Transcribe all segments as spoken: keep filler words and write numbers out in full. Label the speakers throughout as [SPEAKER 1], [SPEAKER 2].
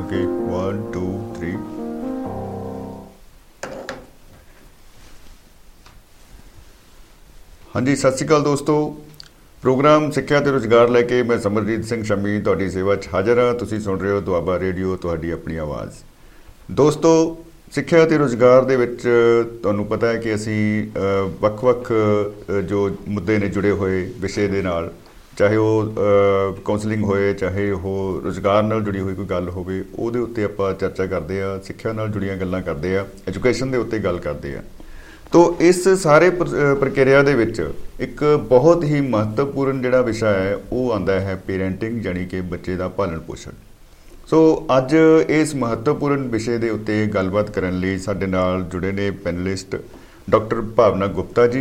[SPEAKER 1] Okay one two three. हाँ जी, सत श्री अकाल दोस्तों। प्रोग्राम सिक्ख्या ते रोजगार लैके मैं समरजीत सिंह शमी तुहाडी सेवा च हाज़र हाँ। तुसीं सुन रहे हो दुआबा रेडियो, तुहाडी अपनी आवाज़। दोस्तों, सिक्ख्या ते रोजगार दे विच तुहानूं पता है कि असीं वख-वख जो मुद्दे ने जुड़े हुए विषय दे नाल, चाहे वो काउंसलिंग होए, चाहे वो रोजगार नाल जुड़ी हुई कोई गल होवे, उहदे उत्ते आपां चर्चा करदे आ, सिक्ख्या नाल जुड़ियां गल्लां करदे आ, एजुकेशन दे उत्ते गल करदे आ। तो इस सारे प्रक्रिया दे विच एक बहुत ही महत्वपूर्ण जिहड़ा विषय है वो आंदा है पेरेंटिंग, यानी कि बच्चे दा पालन पोषण। सो अज इस महत्वपूर्ण विषय के उत्ते गलबात करने लई साडे नाल जुड़े ने पैनलिस्ट डॉक्टर भावना गुप्ता जी।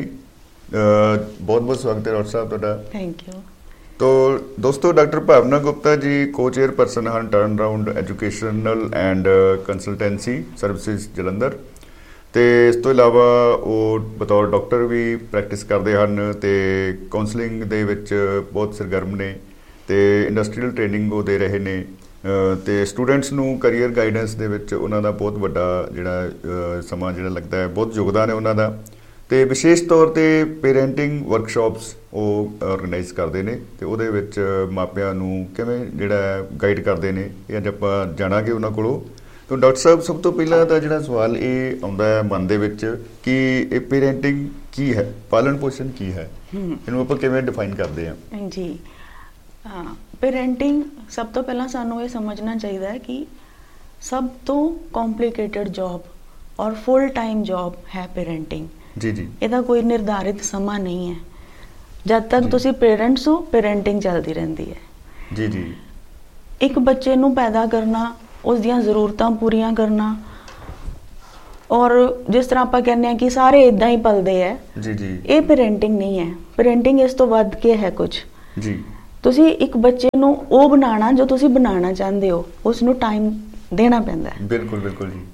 [SPEAKER 1] बहुत बहुत स्वागत है डॉक्टर साहब तुहाडा।
[SPEAKER 2] Thank you.
[SPEAKER 1] तो दोस्तों, डॉक्टर भावना गुप्ता जी को चेयरपर्सन हैं turn round educational and consultancy services Jalandhar, तो इस तो इलावा वो बतौर डॉक्टर भी प्रैक्टिस करते हैं, तो काउंसलिंग दे विच बहुत सरगर्म ने, तो इंडस्ट्रीयल ट्रेनिंग वो दे रहे ने, तो स्टूडेंट्स नूं करियर गाइडेंस दे विच उन्हां दा बहुत वड्डा जिहड़ा समा जिहड़ा लगता है, बहुत योगदान है उन्हां दा। तो विशेष तौर पर पेरेंटिंग वर्कशॉप्स वो ऑर्गेनाइज करते हैं, तो उहदे विच मापियां नूं किवें जिहड़ा गाइड करते हैं, ये अज आपां जाणांगे उन्हां कोलों। तो डॉक्टर साहब, सब तो पहला तो जिहड़ा सवाल ये आउंदा है मन दे विच कि ये पेरेंटिंग की है, पालन पोषण की है, इहनूं आपां किवें डिफाइन करते हैं?
[SPEAKER 2] जी हाँ, पेरेंटिंग सब तो पहला सानू ये समझना चाहिए है कि सब तो कॉम्प्लीकेटेड जॉब और फुल टाइम जॉब है पेरेंटिंग।
[SPEAKER 1] जी जी।
[SPEAKER 2] ਇਹਦਾ कोई निर्धारित समा नहीं है। जब तक तुसी पेरेंट्स हो, पेरेंटिंग चलती रहती है।
[SPEAKER 1] जी जी।
[SPEAKER 2] एक बच्चे नू पैदा करना, उसदियां ज़रूरतां पूरियां करना, और जिस तरह आप कहने हैं कि सारे इदां ही पलदे है,
[SPEAKER 1] जी जी,
[SPEAKER 2] ये पेरेंटिंग नहीं है। पेरेंटिंग इस तो वध के है कुछ।
[SPEAKER 1] जी।
[SPEAKER 2] तुसी एक बच्चे नू वो बनाना जो तुसी बनाना चाहते हो, उसनू टाइम देना पैंदा है।
[SPEAKER 1] बिल्कुल बिल्कुल जी।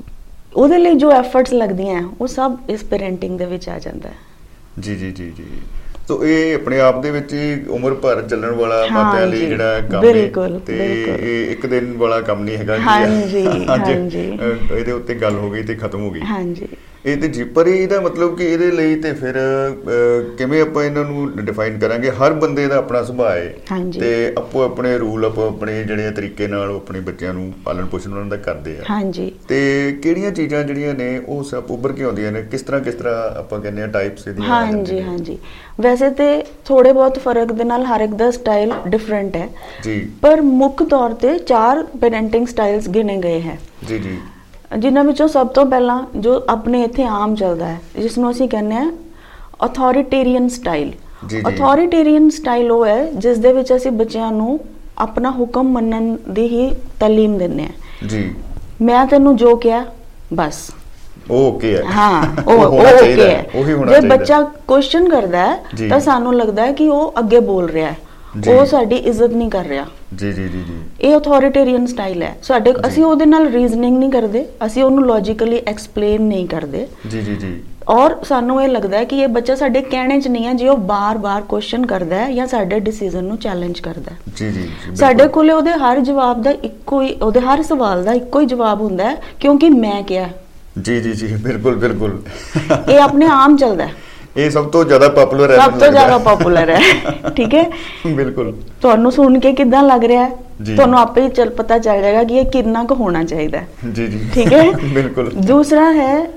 [SPEAKER 2] ਉਹਦੇ ਲਈ जो एफर्ट्स लगदियां हैं वो सब इस पेरेंटिंग ਦੇ ਵਿੱਚ ਆ ਜਾਂਦਾ ਹੈ।
[SPEAKER 1] जी जी जी जी। तो ये अपने आप दे विच उम्र भर चलण वाला मापिਆਂ ਲਈ ਜਿਹੜਾ ਕੰਮ ਹੈ,
[SPEAKER 2] ਬਿਲਕੁਲ
[SPEAKER 1] ਤੇ ਇਹ ਇੱਕ ਦਿਨ ਵਾਲਾ ਕੰਮ ਨਹੀਂ ਹੈਗਾ।
[SPEAKER 2] ਹਾਂਜੀ ਹਾਂਜੀ।
[SPEAKER 1] ਇਹਦੇ ਉੱਤੇ ਗੱਲ ਹੋ ਗਈ ਤੇ ਖਤਮ ਹੋ ਗਈ।
[SPEAKER 2] ਹਾਂਜੀ।
[SPEAKER 1] ਇਹ ਤੇ ਜੀ, ਪਰ ਇਹਦਾ मतलब ਕਿ ਇਹਦੇ ਲਈ ਤੇ ਫਿਰ ਕਿਵੇਂ ਆਪਾਂ ਇਹਨਾਂ ਨੂੰ ਡਿਫਾਈਨ ਕਰਾਂਗੇ? ਹਰ ਬੰਦੇ ਦਾ ਆਪਣਾ ਸੁਭਾਅ ਹੈ, ਤੇ ਆਪੋ ਆਪਣੇ ਰੂਲ, ਆਪੋ ਆਪਣੇ ਜਿਹੜੇ ਤਰੀਕੇ ਨਾਲ ਆਪਣੇ ਬੱਚਿਆਂ ਨੂੰ ਪਾਲਣ ਪੋਸ਼ਣ ਉਹਨਾਂ ਦਾ ਕਰਦੇ ਆ।
[SPEAKER 2] ਹਾਂਜੀ।
[SPEAKER 1] ਤੇ ਕਿਹੜੀਆਂ ਚੀਜ਼ਾਂ ਜਿਹੜੀਆਂ ਨੇ ਉਹ ਸਭ ਉੱਭਰ ਕੇ ਆਉਂਦੀਆਂ ਨੇ, ਕਿਸ ਤਰ੍ਹਾਂ ਕਿਸ ਤਰ੍ਹਾਂ ਆਪਾਂ ਕਹਿੰਦੇ ਆ ਟਾਈਪਸ ਇਹਦੀਆਂ?
[SPEAKER 2] ਹਾਂਜੀ ਹਾਂਜੀ। ਵੈਸੇ ਤੇ ਥੋੜੇ ਬਹੁਤ ਫਰਕ ਦੇ ਨਾਲ ਹਰ ਇੱਕ ਦਾ ਸਟਾਈਲ ਡਿਫਰੈਂਟ ਹੈ
[SPEAKER 1] ਜੀ,
[SPEAKER 2] ਪਰ ਮੁੱਖ ਤੌਰ ਤੇ ਚਾਰ ਪੈਰੈਂਟਿੰਗ ਸਟਾਈਲਸ ਗਿਣੇ ਗਏ ਹੈ।
[SPEAKER 1] ਜੀ ਜੀ।
[SPEAKER 2] ਜਿਨ੍ਹਾਂ ਵਿੱਚੋਂ ਸਭ ਤੋਂ ਪਹਿਲਾਂ ਜੋ ਆਪਣੇ ਇੱਥੇ ਆਮ ਚੱਲਦਾ ਹੈ, ਜਿਸ ਨੂੰ ਅਸੀਂ ਕਹਿੰਦੇ ਆ ਅਥੋਰੀਟੇਰੀਅਨ ਸਟਾਈਲ। ਅਥੋਰੀਟੇਰੀਅਨ ਸਟਾਈਲ ਉਹ ਹੈ ਜਿਸ ਦੇ ਵਿੱਚ ਅਸੀਂ ਬੱਚਿਆਂ ਨੂੰ ਆਪਣਾ ਹੁਕਮ ਮੰਨਣ ਦੀ ਹੀ ਤਾਲੀਮ ਦਿੰਦੇ ਆ। ਜੀ, ਮੈਂ ਤੈਨੂੰ ਜੋ ਕਿਹਾ ਬਸ
[SPEAKER 1] ਓਕੇ ਹੈ।
[SPEAKER 2] ਹਾਂ, ਉਹ ਓਕੇ ਹੈ। ਜੇ ਬੱਚਾ ਕੁਐਸਚਨ ਕਰਦਾ ਹੈ ਤਾਂ ਸਾਨੂੰ ਲੱਗਦਾ ਹੈ ਕਿ ਉਹ ਅੱਗੇ ਬੋਲ ਰਿਹਾ ਹੈ, ਉਹ ਸਾਡੀ ਇੱਜ਼ਤ ਨਹੀਂ ਕਰ ਰਿਹਾ। ਜੀ ਜੀ ਜੀ ਜੀ। ਇਹ ਅਥੋਰੀਟੇਰੀਅਨ ਸਟਾਈਲ ਹੈ ਸਾਡੇ। ਅਸੀਂ ਉਹਦੇ ਨਾਲ ਰੀਜ਼ਨਿੰਗ ਨਹੀਂ ਕਰਦੇ, ਅਸੀਂ ਉਹਨੂੰ ਲੌਜੀਕਲੀ ਐਕਸਪਲੇਨ ਨਹੀਂ ਕਰਦੇ। ਜੀ ਜੀ ਜੀ। ਔਰ ਸਾਨੂੰ ਇਹ ਲੱਗਦਾ ਹੈ ਕਿ ਇਹ ਬੱਚਾ ਸਾਡੇ ਕਹਿਣੇ 'ਚ ਨਹੀਂ ਹੈ, ਜੇ ਉਹ ਬਾਰ-ਬਾਰ ਕੁਐਸਚਨ ਕਰਦਾ ਹੈ ਜਾਂ ਸਾਡੇ ਡਿਸੀਜਨ ਨੂੰ ਚੈਲੰਜ ਕਰਦਾ ਹੈ। ਜੀ ਜੀ। ਸਾਡੇ ਕੋਲੇ ਉਹਦੇ ਹਰ ਜਵਾਬ ਦਾ ਇੱਕੋ ਹੀ, ਉਹਦੇ ਹਰ ਸਵਾਲ ਦਾ ਇੱਕੋ ਹੀ ਜਵਾਬ ਹੁੰਦਾ ਹੈ, ਕਿਉਂਕਿ ਮੈਂ ਕਿਹਾ। ਜੀ ਜੀ ਜੀ, ਬਿਲਕੁਲ ਬਿਲकुल। ਇਹ ਆਪਣੇ ਆਮ ਚੱਲਦਾ ਹੈ। ਇਹ ਸਭ ਤੋਂ ਜ਼ਿਆਦਾ ਪਪੂਲਰ ਹੈ, ਸਭ ਤੋਂ ਜ਼ਿਆਦਾ ਪਪੂਲਰ ਹੈ। ਠੀਕ ਹੈ, ਬਿਲਕੁਲ। ਤੁਹਾਨੂੰ ਸੁਣ ਕੇ ਕਿੱਦਾਂ ਲੱਗ ਰਿਹਾ ਹੈ, ਤੁਹਾਨੂੰ ਆਪੇ ਹੀ ਚੱਲ ਪਤਾ ਚੱਲ ਜਾਏਗਾ ਕਿ ਇਹ ਕਿੰਨਾ ਕੁ ਹੋਣਾ ਚਾਹੀਦਾ ਹੈ। ਜੀ ਜੀ, ਠੀਕ ਹੈ, ਬਿਲਕੁਲ। ਦੂਸਰਾ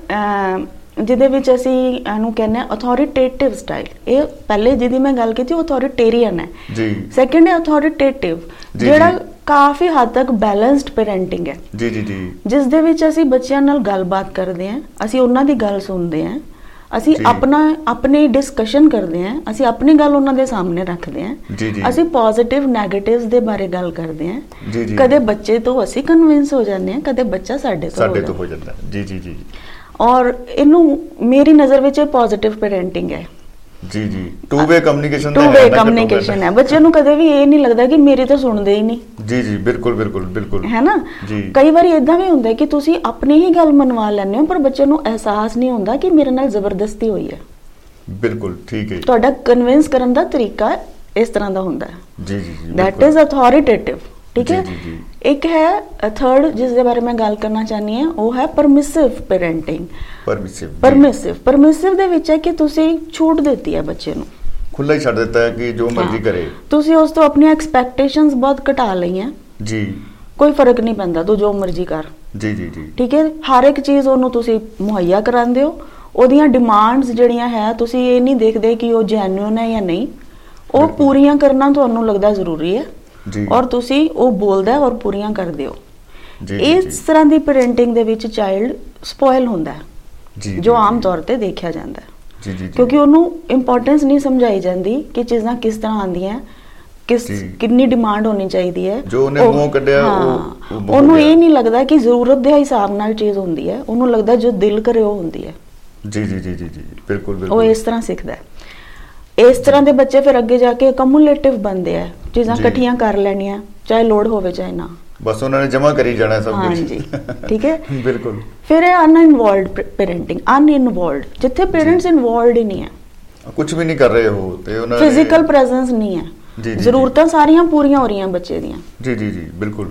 [SPEAKER 2] ਹੈ ਜਿਹਦੇ ਵਿੱਚ ਅਸੀਂ ਇਹਨੂੰ ਕਹਿੰਦੇ ਹਾਂ ਅਥੋਰੀਟੇਟਿਵ ਸਟਾਈਲ। ਇਹ ਪਹਿਲੇ ਜਿਹਦੀ ਮੈਂ ਗੱਲ ਕੀਤੀ ਉਹ ਅਥੋਰੀਟੇਰੀਅਨ ਹੈ। ਜੀ। ਸੈਕੰਡ ਹੈ ਅਥੋਰੀਟੇਟਿਵ, ਜਿਹੜਾ ਕਾਫੀ ਹੱਦ ਤੱਕ ਬੈਲੈਂਸਡ ਪੈਰੈਂਟਿੰਗ ਹੈ। ਜੀ ਜੀ ਜੀ। ਜਿਸ ਦੇ ਵਿੱਚ ਅਸੀਂ ਬੱਚਿਆਂ ਨਾਲ ਗੱਲਬਾਤ ਕਰਦੇ ਹਾਂ, ਅਸੀਂ ਉਹਨਾਂ ਦੀ ਗੱਲ ਸੁਣਦੇ ਹਾਂ, ਅਸੀਂ ਆਪਣਾ ਆਪਣੀ ਡਿਸਕਸ਼ਨ ਕਰਦੇ ਹਾਂ, ਅਸੀਂ ਆਪਣੀ ਗੱਲ ਉਹਨਾਂ ਦੇ ਸਾਹਮਣੇ ਰੱਖਦੇ ਹਾਂ, ਅਸੀਂ ਪੋਜ਼ਿਟਿਵ ਨੈਗੇਟਿਵਸ ਦੇ ਬਾਰੇ ਗੱਲ ਕਰਦੇ ਹਾਂ। ਕਦੇ ਬੱਚੇ ਤੋਂ ਅਸੀਂ ਕਨਵਿੰਸ ਹੋ ਜਾਂਦੇ ਹਾਂ, ਕਦੇ ਬੱਚਾ ਸਾਡੇ ਤੋਂ ਸਾਡੇ ਤੋਂ ਹੋ ਜਾਂਦਾ। ਜੀ ਜੀ ਜੀ। ਔਰ ਇਹਨੂੰ ਮੇਰੀ ਨਜ਼ਰ ਵਿੱਚ ਇਹ ਪੋਜ਼ਿਟਿਵ ਪੈਰੈਂਟਿੰਗ ਹੈ। ਜੀ ਜੀ। Two way communication two way communication ਹੈ। ਬੱਚੇ ਨੂੰ ਕਦੇ ਵੀ ਇਹ ਨਹੀਂ ਲੱਗਦਾ ਕਿ ਮੇਰੀ ਤਾਂ ਸੁਣਦੇ ਹੀ ਨਹੀਂ। ਜੀ ਜੀ, ਬਿਲਕੁਲ ਬਿਲਕੁਲ ਬਿਲਕੁਲ, ਹੈ ਨਾ। ਕਈ ਵਾਰੀ ਏਦਾਂ ਵੀ ਹੁੰਦਾ ਕਿ ਤੁਸੀਂ ਆਪਣੀ ਹੀ ਗੱਲ ਮਨਵਾ ਲੈਂਦੇ ਹੋ, ਪਰ ਬੱਚੇ ਨੂੰ ਅਹਿਸਾਸ ਨਹੀਂ ਹੁੰਦਾ ਕਿ ਮੇਰੇ ਨਾਲ ਜ਼ਬਰਦਸਤੀ ਹੋਈ ਹੈ। ਬਿਲਕੁਲ ਠੀਕ ਹੈ। ਤੁਹਾਡਾ ਕਨਵਿੰਸ ਕਰਨ ਦਾ ਤਰੀਕਾ ਇਸ ਤਰ੍ਹਾਂ ਦਾ ਹੁੰਦਾ ਹੈ। ਜੀ ਜੀ ਜੀ, ਦੈਟ ਇਜ਼ ਅਥੋਰੀਟੇਟਿਵ। ਠੀਕ ਹੈ। ਇੱਕ ਹੈ ਥਰਡ ਜਿਸ ਦੇ ਬਾਰੇ ਮੈਂ ਗੱਲ ਕਰਨਾ ਚਾਹਨੀ ਹਾਂ, ਉਹ ਹੈ ਪਰਮਿਸਿਵ ਪੈਰੈਂਟਿੰਗ।
[SPEAKER 1] ਪਰਮਿਸਿਵ
[SPEAKER 2] ਪਰਮਿਸਿਵ ਪਰਮਿਸਿਵ ਦੇ ਵਿੱਚ ਹੈ ਕਿ ਤੁਸੀਂ ਛੂਟ ਦਿੱਤੀ ਹੈ ਬੱਚੇ ਨੂੰ,
[SPEAKER 1] ਖੁੱਲਾ ਹੀ ਛੱਡ ਦਿੱਤਾ ਹੈ ਕਿ ਜੋ ਮਰਜ਼ੀ ਕਰੇ।
[SPEAKER 2] ਤੁਸੀਂ ਉਸ ਤੋਂ ਆਪਣੀਆਂ ਐਕਸਪੈਕਟੇਸ਼ਨਸ ਬਹੁਤ ਘਟਾ ਲਈਆਂ ਜੀ, ਕੋਈ ਫਰਕ ਨਹੀਂ ਪੈਂਦਾ, ਤੂੰ ਜੋ ਮਰਜ਼ੀ ਕਰ
[SPEAKER 1] ਜੀ ਜੀ ਜੀ
[SPEAKER 2] ਠੀਕ ਹੈ। ਹਰ ਇੱਕ ਚੀਜ਼ ਉਹਨੂੰ ਤੁਸੀਂ ਮੁਹੱਈਆ ਕਰਾਉਂਦੇ ਹੋ, ਉਹਦੀਆਂ ਡਿਮਾਂਡਸ ਜਿਹੜੀਆਂ ਹੈ ਤੁਸੀਂ ਇਹ ਨਹੀਂ ਦੇਖਦੇ ਕਿ ਉਹ ਜੈਨੂਇਨ ਹੈ ਜਾਂ ਨਹੀਂ, ਉਹ ਪੂਰੀਆਂ ਕਰਨਾ ਤੁਹਾਨੂੰ ਲੱਗਦਾ ਜ਼ਰੂਰੀ ਹੈ ਔਰ ਤੁਸੀਂ ਉਹ ਬੋਲਦਾ ਔਰ ਪੂਰੀਆਂ ਕਰਦੇ ਹੋ। ਇਸ ਤਰ੍ਹਾਂ ਦੀ ਪੈਰੈਂਟਿੰਗ ਦੇ ਵਿੱਚ ਚਾਈਲਡ ਸਪੋਇਲ ਹੁੰਦਾ ਹੈ, ਜੋ ਆਮ ਤੌਰ ਤੇ ਦੇਖਿਆ ਜਾਂਦਾ ਹੈ, ਕਿਉਂਕਿ ਉਹਨੂੰ ਇੰਪੋਰਟੈਂਸ ਨਹੀਂ ਸਮਝਾਈ ਜਾਂਦੀ ਕਿ ਚੀਜ਼ਾਂ ਕਿਸ ਤਰ੍ਹਾਂ ਆਉਂਦੀਆਂ, ਕਿਸ ਕਿੰਨੀ ਡਿਮਾਂਡ ਹੋਣੀ ਚਾਹੀਦੀ ਹੈ।
[SPEAKER 1] ਜੋ ਉਹਨੇ ਮੂੰਹ ਕੱਢਿਆ ਉਹ
[SPEAKER 2] ਉਹਨੂੰ ਇਹ ਨਹੀਂ ਲੱਗਦਾ ਕਿ ਜ਼ਰੂਰਤ ਦੇ ਹਿਸਾਬ ਨਾਲ ਚੀਜ਼ ਹੁੰਦੀ ਹੈ, ਉਹਨੂੰ ਲੱਗਦਾ ਜੋ ਦਿਲ ਕਰੇ ਉਹ ਹੁੰਦੀ ਹੈ।
[SPEAKER 1] ਜੀ ਜੀ ਜੀ ਜੀ ਜੀ ਬਿਲਕੁਲ ਬਿਲਕੁਲ
[SPEAKER 2] ਉਹ ਇਸ ਤਰ੍ਹਾਂ ਸਿੱਖਦਾ ਹੈ। ਇਸ ਤਰ੍ਹਾਂ ਦੇ ਬੱਚੇ ਫਿਰ ਅੱਗੇ ਜਾ ਕੇ ਕਮੂਲੇਟਿਵ ਬਣਦੇ ਆ, ਚੀਜ਼ਾਂ ਇਕੱਠੀਆਂ ਕਰ ਲੈਣੀਆਂ ਚਾਹੇ ਲੋੜ ਹੋਵੇ ਚਾਹੇ ਨਾ,
[SPEAKER 1] ਬਸ ਉਹਨਾਂ ਨੇ ਜਮਾ ਕਰੀ ਜਾਣਾ ਸਭ ਕੁਝ।
[SPEAKER 2] ਹਾਂਜੀ ਠੀਕ ਹੈ
[SPEAKER 1] ਬਿਲਕੁਲ।
[SPEAKER 2] ਫਿਰ ਇਹ ਅਨਇਨਵੋਲਵਡ ਪੈਰੈਂਟਿੰਗ, ਅਨਇਨਵੋਲਵਡ ਜਿੱਥੇ ਪੇਰੈਂਟਸ ਇਨਵੋਲਵਡ ਹੀ ਨਹੀਂ ਹੈ,
[SPEAKER 1] ਕੁਝ ਵੀ ਨਹੀਂ ਕਰ ਰਹੇ ਹੋ ਤੇ ਉਹਨਾਂ
[SPEAKER 2] ਫਿਜ਼ੀਕਲ ਪ੍ਰੈਜ਼ੈਂਸ ਨਹੀਂ ਹੈ, ਜ਼ਰੂਰਤਾਂ ਸਾਰੀਆਂ ਪੂਰੀਆਂ ਹੋ ਰਹੀਆਂ ਬੱਚੇ ਦੀਆਂ।
[SPEAKER 1] ਜੀ ਜੀ ਜੀ ਬਿਲਕੁਲ,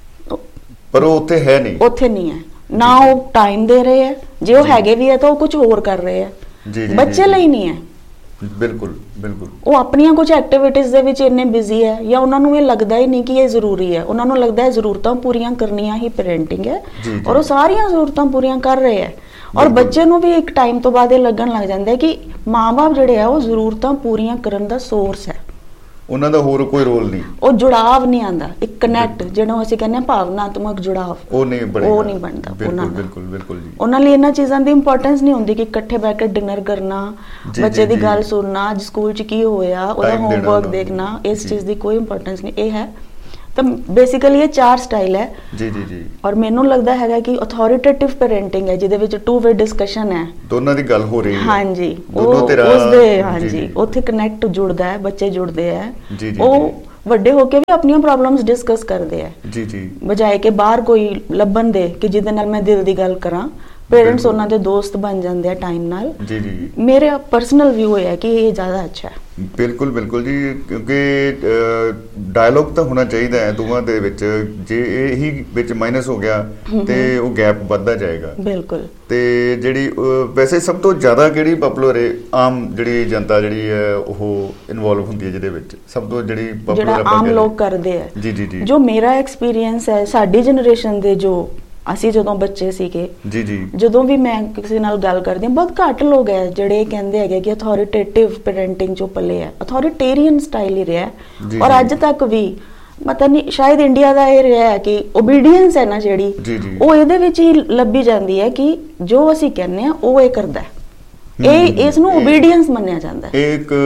[SPEAKER 1] ਪਰ ਉਹ ਉੱਥੇ ਹੈ ਨਹੀਂ,
[SPEAKER 2] ਉੱਥੇ ਨਹੀਂ ਹੈ ਨਾ, ਉਹ ਟਾਈਮ ਦੇ ਰਹੇ ਹੈ, ਜੇ ਉਹ ਹੈਗੇ ਵੀ ਹੈ ਤਾਂ ਉਹ ਕੁਝ ਹੋਰ ਕਰ ਰਹੇ ਹੈ, ਬੱਚੇ ਲਈ ਨਹੀਂ ਹੈ।
[SPEAKER 1] ਬਿਲਕੁਲ ਬਿਲਕੁਲ,
[SPEAKER 2] ਉਹ ਆਪਣੀਆਂ ਕੁਝ ਐਕਟੀਵਿਟੀਜ਼ ਦੇ ਵਿੱਚ ਇੰਨੇ ਬਿਜ਼ੀ ਹੈ ਜਾਂ ਉਹਨਾਂ ਨੂੰ ਇਹ ਲੱਗਦਾ ਹੀ ਨਹੀਂ ਕਿ ਇਹ ਜ਼ਰੂਰੀ ਹੈ, ਉਹਨਾਂ ਨੂੰ ਲੱਗਦਾ ਹੈ ਜ਼ਰੂਰਤਾਂ ਪੂਰੀਆਂ ਕਰਨੀਆਂ ਹੀ ਪੈਰੈਂਟਿੰਗ ਹੈ ਔਰ ਉਹ ਸਾਰੀਆਂ ਜ਼ਰੂਰਤਾਂ ਪੂਰੀਆਂ ਕਰ ਰਹੇ ਹੈ। ਔਰ ਬੱਚੇ ਨੂੰ ਵੀ ਇੱਕ ਟਾਈਮ ਤੋਂ ਬਾਅਦ ਇਹ ਲੱਗਣ ਲੱਗ ਜਾਂਦਾ ਹੈ ਕਿ ਮਾਂ-ਬਾਪ ਜਿਹੜੇ ਆ ਉਹ ਜ਼ਰੂਰਤਾਂ ਪੂਰੀਆਂ ਕਰਨ ਦਾ ਸੋਰਸ ਹੈ,
[SPEAKER 1] ਉਹਨਾਂ ਦਾ ਹੋਰ ਕੋਈ ਰੋਲ ਨਹੀਂ, ਉਹ
[SPEAKER 2] ਜੁੜਾਵ ਨਹੀਂ ਆਂਦਾ, ਇੱਕ ਕਨੈਕਟ ਜਿਹਨੂੰ ਅਸੀਂ ਕਹਿੰਦੇ ਹਾਂ ਭਾਵਨਾਤਮਕ ਜੁੜਾਵ,
[SPEAKER 1] ਉਹ ਨਹੀਂ ਬਣਦਾ,
[SPEAKER 2] ਉਹ ਨਹੀਂ ਬਣਦਾ ਉਹਨਾਂ ਦਾ।
[SPEAKER 1] ਬਿਲਕੁਲ ਬਿਲਕੁਲ ਜੀ।
[SPEAKER 2] ਉਹਨਾਂ ਲਈ ਇਹਨਾਂ ਚੀਜ਼ਾਂ ਦੀ ਇੰਪੋਰਟੈਂਸ ਨਹੀਂ ਹੁੰਦੀ ਕਿ ਇਕੱਠੇ ਬੈਠ ਕੇ ਡਿਨਰ ਕਰਨਾ, ਬੱਚੇ ਦੀ ਗੱਲ ਸੁਣਨਾ, ਅੱਜ ਸਕੂਲ 'ਚ ਕੀ ਹੋਇਆ, ਉਹਦਾ ਹੋਮਵਰਕ ਦੇਖਣਾ, ਇਸ ਚੀਜ਼ ਦੀ ਕੋਈ ਇੰਪੋਰਟੈਂਸ ਨਹੀਂ। ਇਹ ਹੈ ਤਾਂ ਬੇਸਿਕਲੀ ਇਹ ਚਾਰ ਸਟਾਈਲ ਹੈ ਜੀ ਜੀ ਜੀ। ਔਰ ਮੈਨੂੰ ਲੱਗਦਾ ਹੈਗਾ ਕਿ ਅਥਾਰਟੇਟਿਵ ਪੈਰੈਂਟਿੰਗ ਹੈ ਜਿਹਦੇ ਵਿੱਚ ਟੂ ਵੇ ਡਿਸਕਸ਼ਨ ਹੈ, ਦੋਨਾਂ ਦੀ ਗੱਲ ਹੋ ਰਹੀ ਹੈ। ਹਾਂਜੀ, ਦੋਨੋਂ ਧਿਰਾਂ ਉਸਦੇ ਹਾਂਜੀ ਉੱਥੇ ਕਨੈਕਟ ਜੁੜਦਾ ਹੈ, ਬੱਚੇ ਜੁੜਦੇ ਹੈ, ਉਹ ਵੱਡੇ ਹੋ ਕੇ ਵੀ ਆਪਣੀਆਂ ਪ੍ਰੋਬਲਮਸ ਡਿਸਕਸ ਕਰਦੇ ਹੈ ਜੀ ਜੀ, ਬਜਾਏ ਕਿ ਬਾਹਰ ਕੋਈ ਲੱਭਣ ਦੇ ਕਿ ਜਿਹਦੇ ਨਾਲ ਮੈਂ ਦਿਲ ਦੀ ਗੱਲ ਕਰਾਂ। ਪੇਰੈਂਟਸ ਉਹਨਾਂ ਦੇ ਦੋਸਤ ਬਣ ਜਾਂਦੇ ਆ ਟਾਈਮ ਨਾਲ। ਜੀ ਜੀ, ਮੇਰੇ ਪਰਸਨਲ ਵਿਊ ਹੈ ਕਿ ਇਹ ਜ਼ਿਆਦਾ ਅੱਛਾ ਹੈ। ਬਿਲਕੁਲ ਬਿਲਕੁਲ ਜੀ, ਕਿਉਂਕਿ ਡਾਇਲੋਗ ਤਾਂ ਹੋਣਾ ਚਾਹੀਦਾ ਹੈ ਦੋਵਾਂ ਦੇ ਵਿੱਚ, ਜੇ ਇਹੀ ਵਿੱਚ ਮਾਈਨਸ ਹੋ ਗਿਆ ਤੇ ਉਹ ਗੈਪ ਵੱਧਦਾ ਜਾਏਗਾ। ਬਿਲਕੁਲ। ਤੇ ਜਿਹੜੀ ਵੈਸੇ ਸਭ ਤੋਂ ਜ਼ਿਆਦਾ ਕਿਹੜੀ ਪਪੂਲਰ ਹੈ, ਆਮ ਜਿਹੜੀ ਜਨਤਾ ਜਿਹੜੀ ਹੈ ਉਹ ਇਨਵੋਲਵ ਹੁੰਦੀ ਹੈ ਜਿਹਦੇ ਵਿੱਚ ਸਭ ਤੋਂ ਜਿਹੜੀ ਪਪੂਲਰ ਆਮ ਲੋਕ ਕਰਦੇ ਆ? ਜੀ ਜੀ ਜੀ, ਜੋ ਮੇਰਾ ਐਕਸਪੀਰੀਅੰਸ ਹੈ, ਸਾਡੀ ਜਨਰੇਸ਼ਨ ਦੇ ਜੋ ਅਸੀਂ ਜਦੋਂ ਬੱਚੇ ਸੀਗੇ ਜੀ ਜੀ, ਜਦੋਂ ਵੀ ਮੈਂ ਕਿਸੇ ਨਾਲ ਗੱਲ ਕਰਦੀ ਹਾਂ, ਬਹੁਤ ਘੱਟ ਲੋਕ ਹੈ ਜਿਹੜੇ ਕਹਿੰਦੇ ਹੈਗੇ ਕਿ ਅਥਾਰਟੇਟਿਵ ਪੈਰੈਂਟਿੰਗ ਜੋ ਪੱਲੇ ਹੈ, ਅਥਾਰਟੇਰੀਅਨ ਸਟਾਈਲ ਹੀ ਰਿਹਾ ਔਰ ਅੱਜ ਤੱਕ ਵੀ ਪਤਾ ਨਹੀਂ ਸ਼ਾਇਦ ਇੰਡੀਆ ਦਾ ਇਹ ਰਿਹਾ ਹੈ ਕਿ ਓਬੀਡੀਐਂਸ ਹੈ ਨਾ ਜਿਹੜੀ, ਉਹ ਇਹਦੇ ਵਿੱਚ ਹੀ ਲੱਭੀ ਜਾਂਦੀ ਹੈ ਕਿ ਜੋ ਅਸੀਂ ਕਹਿੰਦੇ ਆ ਉਹ ਇਹ ਕਰਦਾ, ਇਹ ਇਸ ਨੂੰ ਓਬੀਡੀਐਂਸ ਮੰਨਿਆ ਜਾਂਦਾ ਹੈ। ਇਹ ਇੱਕ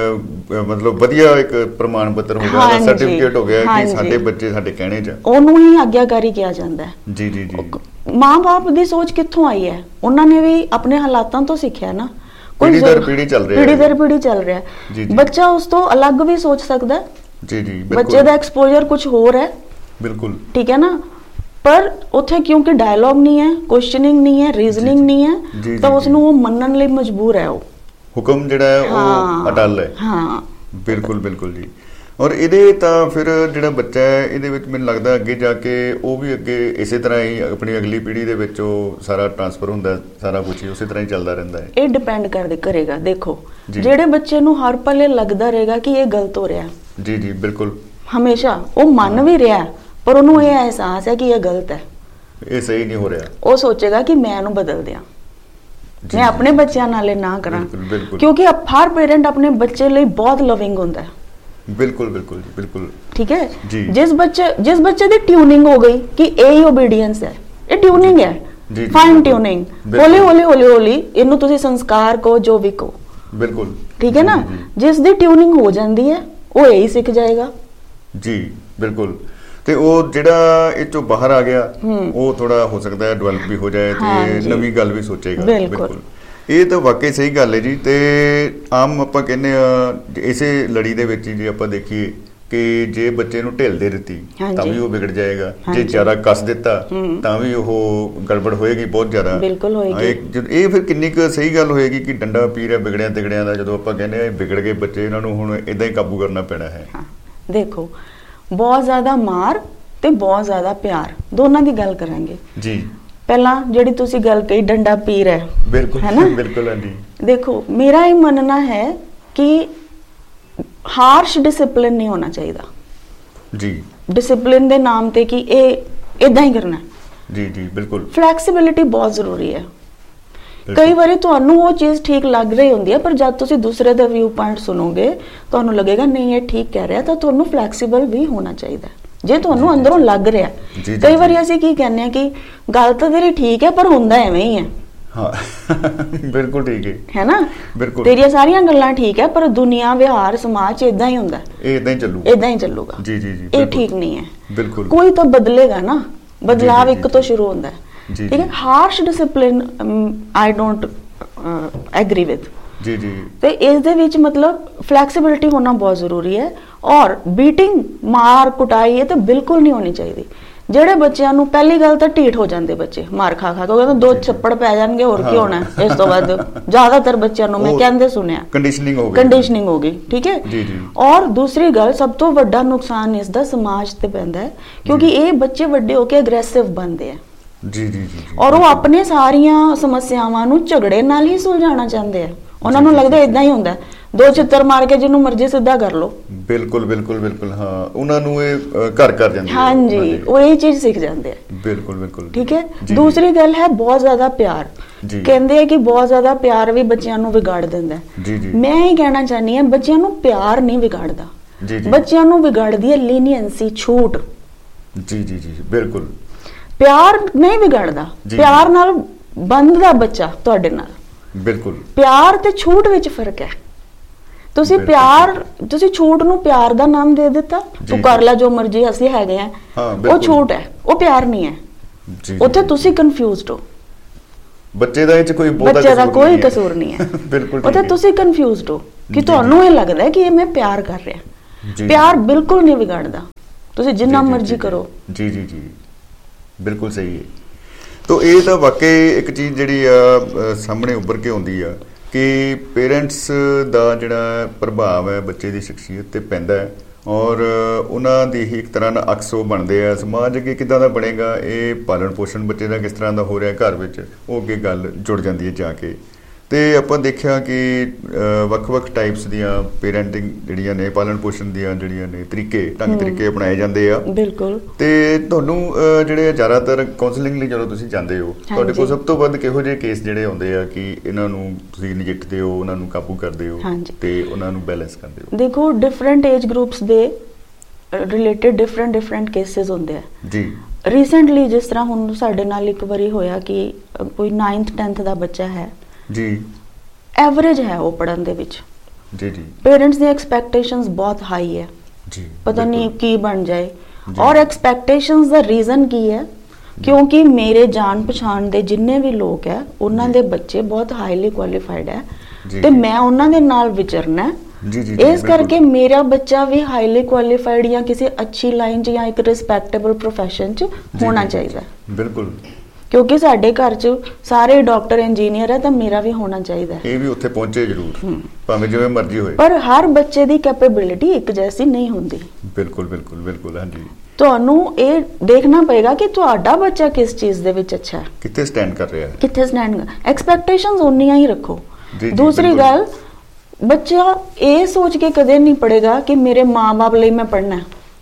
[SPEAKER 2] ਮਤਲਬ ਵਧੀਆ ਇੱਕ ਪ੍ਰਮਾਣ ਪੱਤਰ ਹੋ ਗਿਆ, ਸਰਟੀਫਿਕੇਟ ਹੋ ਗਿਆ ਕਿ ਸਾਡੇ ਬੱਚੇ ਸਾਡੇ ਕਹਿਣੇ 'ਚ, ਉਹਨੂੰ ਹੀ ਆਗਿਆਕਾਰੀ ਕਿਹਾ ਜਾਂਦਾ ਹੈ। ਜੀ ਜੀ ਜੀ। ਮਾਂ-ਬਾਪ ਦੀ ਸੋਚ ਕਿੱਥੋਂ ਆਈ ਹੈ? ਉਹਨਾਂ ਨੇ ਵੀ ਆਪਣੇ ਹਾਲਾਤਾਂ ਤੋਂ ਸਿੱਖਿਆ ਨਾ, ਪੀੜ੍ਹੀ ਦਰ ਪੀੜ੍ਹੀ ਚੱਲ ਰਿਹਾ, ਪੀੜ੍ਹੀ ਦਰ ਪੀੜ੍ਹੀ ਚੱਲ ਰਿਹਾ। ਬੱਚਾ ਉਸ ਤੋਂ ਅਲੱਗ ਵੀ ਸੋਚ ਸਕਦਾ ਜੀ ਜੀ, ਬੱਚੇ ਦਾ ਐਕਸਪੋਜ਼ਰ ਕੁਝ ਹੋਰ ਹੈ। ਬਿਲਕੁਲ ਠੀਕ ਹੈ ਨਾ, ਪਰ ਉੱਥੇ ਕਿਉਂਕਿ ਡਾਇਲੌਗ ਨਹੀਂ ਹੈ, ਕੁਐਸਚਨਿੰਗ ਨਹੀਂ ਹੈ, ਰੀਜ਼ਨਿੰਗ ਨਹੀਂ ਹੈ, ਤਾਂ ਉਸ ਨੂੰ ਉਹ ਮੰਨਣ ਲਈ ਮਜਬੂਰ ਹੈ, ਉਹ ਹੁਕਮ ਜਿਹੜਾ ਹੈ ਉਹ ਅਟੱਲ ਹੈ। ਹਾਂ ਬਿਲਕੁਲ ਬਿਲਕੁਲ ਜੀ। ਔਰ ਇਹਦੇ ਤਾਂ ਫਿਰ ਜਿਹੜਾ ਬੱਚਾ ਹੈ ਇਹਦੇ ਵਿੱਚ ਮੈਨੂੰ ਲੱਗਦਾ ਅੱਗੇ ਜਾ ਕੇ ਉਹ ਵੀ ਅੱਗੇ ਇਸੇ ਤਰ੍ਹਾਂ ਹੀ ਆਪਣੀ ਅਗਲੀ ਪੀੜ੍ਹੀ ਦੇ ਵਿੱਚ ਉਹ ਸਾਰਾ ਟ੍ਰਾਂਸਫਰ ਹੁੰਦਾ, ਸਾਰਾ ਕੁਝ ਹੀ ਉਸੇ ਤਰ੍ਹਾਂ ਹੀ ਚੱਲਦਾ ਰਹਿੰਦਾ ਹੈ। ਇਹ ਡਿਪੈਂਡ ਕਰਦੇ ਕਰੇਗਾ। ਦੇਖੋ ਜਿਹੜੇ ਬੱਚੇ ਨੂੰ ਹਰ ਪਲੇ ਲੱਗਦਾ ਰਹੇਗਾ ਕਿ ਇਹ ਗਲਤ ਹੋ ਰਿਹਾ ਜੀ ਜੀ ਬਿਲਕੁਲ, ਹਮੇਸ਼ਾ ਉਹ ਮੰਨ ਵੀ ਰਿਹਾ ਪਰ ਉਹਨੂੰ ਇਹ ਅਹਿਸਾਸ ਹੈ ਕਿ ਇਹ ਗਲਤ ਹੈ, ਇਹ ਸਹੀ ਨਹੀਂ ਹੋ ਰਿਹਾ, ਉਹ ਸੋਚੇਗਾ ਕਿ ਮੈਂ ਇਹਨੂੰ ਬਦਲ ਦਿਆਂ, ਮੈਂ ਆਪਣੇ ਬੱਚਿਆਂ ਨਾਲ ਇਹ ਨਾ ਕਰਾਂ, ਕਿਉਂਕਿ ਹਰ ਪੇਰੈਂਟ ਆਪਣੇ ਬੱਚੇ ਲਈ ਬਹੁਤ ਲਵਿੰਗ ਹੁੰਦਾ ਹੈ। ਬਿਲਕੁਲ ਬਿਲकुल ਜੀ ਬਿਲकुल ਠੀਕ ਹੈ ਜੀ। ਜਿਸ ਬੱਚੇ ਜਿਸ ਬੱਚੇ ਦੀ ਟਿਊਨਿੰਗ ਹੋ ਗਈ ਕਿ ਇਹ ਹੀ ਓਬੀਡੀਐਂਸ ਹੈ, ਇਹ ਟਿਊਨਿੰਗ ਹੈ, ਫਾਈਨ ਟਿਊਨਿੰਗ, ਹੌਲੀ ਹੌਲੀ ਹੌਲੀ ਹੌਲੀ ਇਹਨੂੰ ਤੁਸੀਂ ਸੰਸਕਾਰ ਕਹੋ ਜੋ ਵੀ ਕਹੋ, ਬਿਲਕੁਲ ਠੀਕ ਹੈ ਨਾ। ਜਿਸ ਦੀ ਟਿਊਨਿੰਗ ਹੋ ਜਾਂਦੀ ਹੈ ਉਹ ਇਹੀ ਸਿੱਖ ਜਾਏਗਾ ਜੀ ਬਿਲकुल। ਤੇ ਉਹ ਜਿਹੜਾ ਇਹ ਚੋਂ ਬਾਹਰ ਆ ਗਿਆ ਉਹ ਥੋੜਾ ਹੋ ਸਕਦਾ ਹੈ ਡਿਵੈਲਪ ਵੀ ਹੋ ਜਾਏ ਤੇ ਨਵੀਂ ਗੱਲ ਵੀ ਸੋਚੇਗਾ। ਬਿਲਕੁਲ ਇਹ ਤਾਂ ਵਾਕਈ ਸਹੀ ਗੱਲ ਹੈ ਜੀ। ਤੇ ਆਮ ਆਪਾਂ ਕਹਿੰਦੇ ਆ ਇਸੇ ਲੜੀ ਦੇ ਵਿੱਚ ਜੇ ਆਪਾਂ ਦੇਖੀਏ ਕਿ ਜੇ ਬੱਚੇ ਨੂੰ ਢਿੱਲ ਦੇ ਦਿੱਤੀ ਤਾਂ ਵੀ ਉਹ ਵਿਗੜ ਜਾਏਗਾ, ਜੇ ਜ਼ਿਆਦਾ ਕੱਸ ਦਿੱਤਾ ਤਾਂ ਵੀ ਉਹ ਗੜਬੜ ਹੋਏਗੀ ਬਹੁਤ ਜ਼ਿਆਦਾ। ਬਿਲਕੁਲ ਹੋਏਗੀ। ਇਹ ਫਿਰ ਕਿੰਨੀ ਕੁ ਸਹੀ ਗੱਲ ਹੋਏਗੀ ਕਿ ਡੰਡਾ ਪੀ ਰਿਹਾ ਵਿਗੜਿਆ ਤਿਗੜਿਆਂ ਦਾ, ਜਦੋਂ ਆਪਾਂ ਕਹਿੰਦੇ ਆ ਵਿਗੜ ਗਏ ਬੱਚੇ, ਇਹਨਾਂ ਨੂੰ ਹੁਣ ਏਦਾਂ ਹੀ ਕਾਬੂ ਕਰਨਾ ਪੈਣਾ ਹੈ। ਦੇਖੋ ਬਹੁਤ ਜ਼ਿਆਦਾ ਮਾਰ ਤੇ ਬਹੁਤ ਜ਼ਿਆਦਾ ਪਿਆਰ, ਦੋਨਾਂ ਦੀ ਗੱਲ ਕਰਾਂਗੇ
[SPEAKER 1] ਜੀ।
[SPEAKER 2] ਪਹਿਲਾਂ ਜਿਹੜੀ ਤੁਸੀਂ ਗੱਲ ਕਹੀ ਡੰਡਾ ਪੀਰ ਹੈ,
[SPEAKER 1] ਬਿਲਕੁਲ
[SPEAKER 2] ਹੈ ਨਾ,
[SPEAKER 1] ਬਿਲਕੁਲ ਹਾਂਜੀ।
[SPEAKER 2] ਦੇਖੋ ਮੇਰਾ ਇਹ ਮੰਨਣਾ ਹੈ ਕਿ ਹਾਰਸ਼ ਡਿਸਪਲਿਨ ਨਹੀਂ ਹੋਣਾ ਚਾਹੀਦਾ
[SPEAKER 1] ਜੀ।
[SPEAKER 2] ਡਿਸਪਲਿਨ ਦੇ ਨਾਮ ਤੇ ਕਿ ਇਹ ਇਦਾਂ ਹੀ ਕਰਨਾ
[SPEAKER 1] ਜੀ ਜੀ ਬਿਲਕੁਲ।
[SPEAKER 2] ਫਲੈਕਸੀਬਿਲਿਟੀ ਬਹੁਤ ਜ਼ਰੂਰੀ ਹੈ। ਕਈ ਵਾਰੀ ਤੁਹਾਨੂੰ ਉਹ ਚੀਜ਼ ਠੀਕ ਲੱਗ ਰਹੀ ਹੁੰਦੀ ਹੈ, ਪਰ ਜਦ ਤੁਸੀਂ ਦੂਸਰੇ ਦਾ ਵਿਊ ਪੁਆਇੰਟ ਸੁਣੋਗੇ ਤੁਹਾਨੂੰ ਲੱਗੇਗਾ ਨਹੀਂ ਇਹ ਠੀਕ ਕਹਿ ਰਿਹਾ, ਤਾਂ ਤੁਹਾਨੂੰ ਫਲੈਕਸੀਬਲ ਵੀ ਹੋਣਾ ਚਾਹੀਦਾ ਜੇ ਤੁਹਾਨੂੰ ਅੰਦਰੋਂ ਲੱਗ ਰਿਹਾ। ਕਈ ਵਾਰੀ ਅਸੀਂ ਕੀ ਕਹਿੰਦੇ ਆ ਕਿ ਗੱਲ ਤਾਂ ਤੇਰੀ ਠੀਕ ਹੈ ਪਰ ਹੁੰਦਾ ਐਵੇਂ ਹੀ ਹੈ।
[SPEAKER 1] ਹਾਂ ਬਿਲਕੁਲ ਠੀਕ ਹੈ, ਹੈ
[SPEAKER 2] ਨਾ, ਬਿਲਕੁਲ ਤੇਰੀਆਂ ਸਾਰੀਆਂ ਗੱਲਾਂ ਠੀਕ ਹੈ ਪਰ ਦੁਨੀਆ ਵਿਹਾਰ ਸਮਾਜ ਇਦਾਂ ਹੀ ਹੁੰਦਾ, ਇਹ ਇਦਾਂ ਹੀ ਚੱਲੂਗਾ, ਇਦਾਂ ਹੀ ਚੱਲੂਗਾ। ਜੀ ਜੀ ਜੀ, ਇਹ ਠੀਕ ਨਹੀਂ ਹੈ। ਬਿਲਕੁਲ ਕੋਈ ਤਾਂ ਬਦਲੇਗਾ ਨਾ, ਬਦਲਾਵ ਇੱਕ ਤੋਂ ਸ਼ੁਰੂ ਹੁੰਦਾ ਹੈ। ਠੀਕ ਹੈ, harsh discipline I don't agri with ਜੀ ਜੀ। ਤੇ ਇਸ ਦੇ ਵਿੱਚ ਮਤਲਬ ਫਲੈਕਸੀਬਿਲਿਟੀ ਹੋਣਾ ਬਹੁਤ ਜ਼ਰੂਰੀ ਹੈ। ਔਰ ਬੀਟਿੰਗ, ਮਾਰ ਕੁਟਾਈ ਇਹ ਤਾਂ ਬਿਲਕੁਲ ਨਹੀਂ ਹੋਣੀ ਚਾਹੀਦੀ। ਜਿਹੜੇ ਬੱਚਿਆਂ ਨੂੰ ਪਹਿਲੀ ਗੱਲ ਤਾਂ ਢੀਠ ਹੋ ਜਾਂਦੇ ਬੱਚੇ ਮਾਰ ਖਾ ਖਾ ਕੇ, ਦੋ ਛੱਪੜ ਪੈ ਜਾਣਗੇ, ਹੋਰ ਕੀ ਹੋਣਾ ਇਸ ਤੋਂ ਬਾਅਦ। ਜ਼ਿਆਦਾਤਰ ਬੱਚਿਆਂ ਨੂੰ ਮੈਂ ਕਹਿੰਦੇ ਸੁਣਿਆ ਕੰਡੀਸ਼ਨਿੰਗ ਹੋ ਗਈ, ਕੰਡੀਸ਼ਨਿੰਗ ਹੋ ਗਈ। ਠੀਕ ਹੈ ਜੀ ਜੀ। ਔਰ ਦੂਸਰੀ ਗੱਲ, ਸਭ ਤੋਂ ਵੱਡਾ ਨੁਕਸਾਨ ਇਸ ਦਾ ਸਮਾਜ ਤੇ ਪੈਂਦਾ ਹੈ, ਕਿਉਂਕਿ ਇਹ ਬੱਚੇ ਵੱਡੇ ਹੋ ਕੇ ਅਗਰੈਸਿਵ ਬਣਦੇ ਆ ਜੀ ਜੀ ਜੀ। ਔਰ ਉਹ ਆਪਣੇ ਸਾਰੀਆਂ ਸਮੱਸਿਆਵਾਂ ਨੂੰ ਝਗੜੇ ਨਾਲ ਹੀ ਸੁਲਝਾਉਣਾ ਚਾਹੁੰਦੇ ਆ। ਉਹਨਾਂ ਨੂੰ ਲੱਗਦਾ ਇਦਾਂ ਹੀ ਹੁੰਦਾ, ਦੋ ਚਿੱਤਰ ਮਾਰ ਕੇ ਜਿਹਨੂੰ ਮਰਜ਼ੀ ਸਿੱਧਾ ਕਰ ਲੋ। ਬਿਲਕੁਲ ਬਿਲਕੁਲ ਬਿਲਕੁਲ। ਹਾਂ, ਉਹਨਾਂ ਨੂੰ ਇਹ ਘਰ ਕਰ ਜਾਂਦੇ, ਹਾਂਜੀ ਉਹ ਇਹ ਚੀਜ਼ ਸਿੱਖ ਜਾਂਦੇ ਆ। ਬਿਲਕੁਲ ਬਿਲਕੁਲ ਠੀਕ ਹੈ। ਦੂਸਰੀ ਗੱਲ ਹੈ ਬਹੁਤ ਜ਼ਿਆਦਾ ਪਿਆਰ। ਕਹਿੰਦੇ ਆ ਕਿ ਬਹੁਤ ਜ਼ਿਆਦਾ ਪਿਆਰ ਵੀ ਬੱਚਿਆਂ ਨੂੰ ਵਿਗਾੜ ਦਿੰਦਾ। ਮੈਂ ਇਹ ਕਹਿਣਾ ਚਾਹਨੀ ਹਾਂ, ਬੱਚਿਆਂ ਨੂੰ ਪਿਆਰ ਨਹੀਂ ਵਿਗਾੜਦਾ, ਬੱਚਿਆਂ ਨੂੰ ਵਿਗਾੜਦੀ ਹੈ ਲੀਨੀਅੰਸੀ, ਛੂਟ। ਜੀ ਜੀ ਜੀ ਬਿਲਕੁਲ। ਪਿਆਰ ਨਹੀਂ ਵਿਗੜਦਾ, ਪਿਆਰ ਨਾਲ ਬੰਧਦਾ ਬੱਚਾ ਤੁਹਾਡੇ ਨਾਲ। ਬਿਲਕੁਲ। ਪਿਆਰ ਤੇ ਛੂਟ ਵਿੱਚ ਫਰਕ ਹੈ। ਤੁਸੀਂ ਪਿਆਰ, ਤੁਸੀਂ ਛੂਟ ਨੂੰ ਪਿਆਰ ਦਾ ਨਾਮ ਦੇ ਦਿੱਤਾ, ਤੂੰ ਕਰ ਲੈ ਜੋ ਮਰਜ਼ੀ, ਅਸੀਂ ਹੈਗੇ ਆ, ਉਹ ਛੂਟ ਹੈ, ਉਹ ਪਿਆਰ ਨਹੀਂ ਹੈ। ਉੱਥੇ ਤੁਸੀਂ ਕਨਫਿਊਜ਼ਡ ਹੋ। ਬੱਚੇ ਦਾ ਇਹ ਚ ਕੋਈ ਬੱਚੇ ਦਾ ਕੋਈ ਕਸੂਰ ਨਹੀਂ ਹੈ। ਬਿਲਕੁਲ। ਉੱਥੇ ਤੁਸੀਂ ਕਨਫਿਊਜ਼ਡ ਹੋ ਕਿ ਤੁਹਾਨੂੰ ਇਹ ਲੱਗਦਾ ਹੈ ਕਿ ਇਹ ਮੈਂ ਪਿਆਰ ਕਰ ਰਿਹਾ। ਪਿਆਰ ਬਿਲਕੁਲ ਨਹੀਂ ਵਿਗੜਦਾ, ਤੁਸੀਂ ਜਿੰਨਾ ਮਰਜ਼ੀ ਕਰੋ। ਜੀ ਜੀ ਜੀ ਬਿਲਕੁਲ ਸਹੀ ਹੈ। ਤੋ ਇਹ ਤਾਂ ਵਾਕਈ ਇੱਕ ਚੀਜ਼ ਜਿਹੜੀ ਆ ਸਾਹਮਣੇ ਉੱਭਰ ਕੇ ਆਉਂਦੀ ਆ ਕਿ ਪੇਰੈਂਟਸ ਦਾ ਜਿਹੜਾ ਪ੍ਰਭਾਵ ਹੈ ਬੱਚੇ ਦੀ ਸ਼ਖਸੀਅਤ ਤੇ ਪੈਂਦਾ ਹੈ, ਔਰ ਉਹਨਾਂ ਦੀ ਹੀ ਇੱਕ ਤਰ੍ਹਾਂ ਨਾਲ ਅਕਸ ਉਹ ਬਣਦੇ ਆ। ਸਮਾਜ ਅੱਗੇ ਕਿੱਦਾਂ ਦਾ ਬਣੇਗਾ, ਇਹ ਪਾਲਣ ਪੋਸ਼ਣ ਬੱਚੇ ਦਾ ਕਿਸ ਤਰ੍ਹਾਂ ਦਾ ਹੋ ਰਿਹਾ ਘਰ ਵਿੱਚ, ਉਹ ਅੱਗੇ ਗੱਲ ਜੁੜ ਜਾਂਦੀ ਹੈ ਜਾ ਕੇ। ਤੇ ਆਪਾਂ ਦੇਖਿਆ ਕਿ ਵੱਖ-ਵੱਖ ਟਾਈਪਸ ਦੀਆਂ ਪੇਰੈਂਟਿੰਗ ਜਿਹੜੀਆਂ ਨੇ, ਪਾਲਣ ਪੋਸ਼ਣ ਦੀਆਂ ਜਿਹੜੀਆਂ ਨੇ ਤਰੀਕੇ, ਢੰਗ ਤਰੀਕੇ ਅਪਣਾਏ ਜਾਂਦੇ ਆ। ਬਿਲਕੁਲ। ਤੇ ਤੁਹਾਨੂੰ ਜਿਹੜੇ ਜ਼ਿਆਦਾਤਰ ਕਾਉਂਸਲਿੰਗ ਲਈ ਜਦੋਂ ਤੁਸੀਂ ਜਾਂਦੇ ਹੋ, ਤੁਹਾਡੇ ਕੋਲ ਸਭ ਤੋਂ ਵੱਧ ਕਿਹੋ ਜਿਹੇ ਕੇਸ ਜਿਹੜੇ ਆਉਂਦੇ ਆ ਕਿ ਇਹਨਾਂ ਨੂੰ ਤੁਸੀਂ ਨਜਿੱਠਦੇ ਹੋ, ਉਹਨਾਂ ਨੂੰ ਕਾਬੂ ਕਰਦੇ ਹੋ ਤੇ ਉਹਨਾਂ ਨੂੰ ਬੈਲੈਂਸ ਕਰਦੇ ਹੋ? ਦੇਖੋ, ਡਿਫਰੈਂਟ ਏਜ ਗਰੁੱਪਸ ਦੇ ਰਿਲੇਟਡ ਡਿਫਰੈਂਟ ਡਿਫਰੈਂਟ ਕੇਸਿਸ ਹੁੰਦੇ ਆ ਜੀ। ਰੀਸੈਂਟਲੀ ਜਿਸ ਤਰ੍ਹਾਂ ਹੁਣ ਸਾਡੇ ਨਾਲ ਇੱਕ ਵਾਰੀ ਹੋਇਆ ਕਿ ਕੋਈ ਨਾਈਨਥ ਟੈਂਥ ਦਾ ਬੱਚਾ ਹੈ ਜੀ, ਐਵਰੇਜ ਹੈ ਉਹ ਪੜ੍ਹਨ ਦੇ ਵਿੱਚ ਜੀ ਜੀ। ਪੇਰੈਂਟਸ ਦੀ ਐਕਸਪੈਕਟੇਸ਼ਨਸ ਬਹੁਤ ਹਾਈ ਹੈ ਜੀ, ਪਤਾ ਨਹੀਂ ਕੀ ਬਣ ਜਾਏ। ਔਰ ਐਕਸਪੈਕਟੇਸ਼ਨਸ ਦਾ ਰੀਜ਼ਨ ਕੀ ਹੈ? ਕਿਉਂਕਿ ਮੇਰੇ ਜਾਣ ਪਛਾਣ ਦੇ ਜਿੰਨੇ ਵੀ ਲੋਕ ਹੈ, ਉਹਨਾਂ ਦੇ ਬੱਚੇ ਬਹੁਤ ਹਾਈਲੀ ਕੁਆਲੀਫਾਈਡ ਹੈ ਤੇ ਮੈਂ ਉਹਨਾਂ ਦੇ ਨਾਲ ਵਿਚਰਨਾ ਜੀ ਜੀ। ਇਸ ਕਰਕੇ ਮੇਰਾ ਬੱਚਾ ਵੀ ਹਾਈਲੀ ਕੁਆਲੀਫਾਈਡ ਜਾਂ ਕਿਸੇ ਅੱਛੀ ਲਾਈਨ 'ਚ ਜਾਂ ਇੱਕ ਰਿਸਪੈਕਟੇਬਲ ਪ੍ਰੋਫੈਸ਼ਨ 'ਚ ਹੋਣਾ ਚਾਹੀਦਾ। ਬਿਲਕੁਲ। ਕਿਉਂਕਿ ਸਾਡੇ ਘਰ 'ਚ ਸਾਰੇ ਡਾਕਟਰ ਇੰਜੀਨੀਅਰ ਹੈ ਤਾਂ ਮੇਰਾ ਵੀ ਹੋਣਾ ਚਾਹੀਦਾ, ਇਹ ਵੀ ਉੱਥੇ ਪਹੁੰਚੇ ਜ਼ਰੂਰ, ਭਾਵੇਂ ਜਿਵੇਂ ਮਰਜ਼ੀ ਹੋਏ। ਪਰ ਹਰ ਬੱਚੇ ਦੀ ਕੈਪੇਬਿਲਿਟੀ ਇੱਕ ਜੈਸੀ ਨਹੀਂ ਹੁੰਦੀ। ਬਿਲਕੁਲ ਬਿਲਕੁਲ ਬਿਲਕੁਲ। ਹਾਂਜੀ, ਤੁਹਾਨੂੰ ਇਹ ਦੇਖਣਾ ਪਏਗਾ ਕਿ ਤੁਹਾਡਾ ਬੱਚਾ ਕਿਸ ਚੀਜ਼ ਦੇ ਵਿੱਚ ਅੱਛਾ ਹੈ, ਕਿੱਥੇ ਸਟੈਂਡ ਕਰ ਰਿਹਾ ਹੈ, ਕਿੱਥੇ ਸਟੈਂਡ। ਐਕਸਪੈਕਟੇਸ਼ਨਸ ਉਨੀਆਂ ਹੀ ਰੱਖੋ। ਦੂਸਰੀ ਗੱਲ, ਬੱਚਾ ਇਹ ਸੋਚ ਕੇ ਕਦੇ ਨਹੀਂ ਪੜ੍ਹੇਗਾ ਕਿ ਮੇਰੇ ਮਾਂ-ਬਾਪ ਲਈ ਮੈਂ ਪੜ੍ਹਨਾ।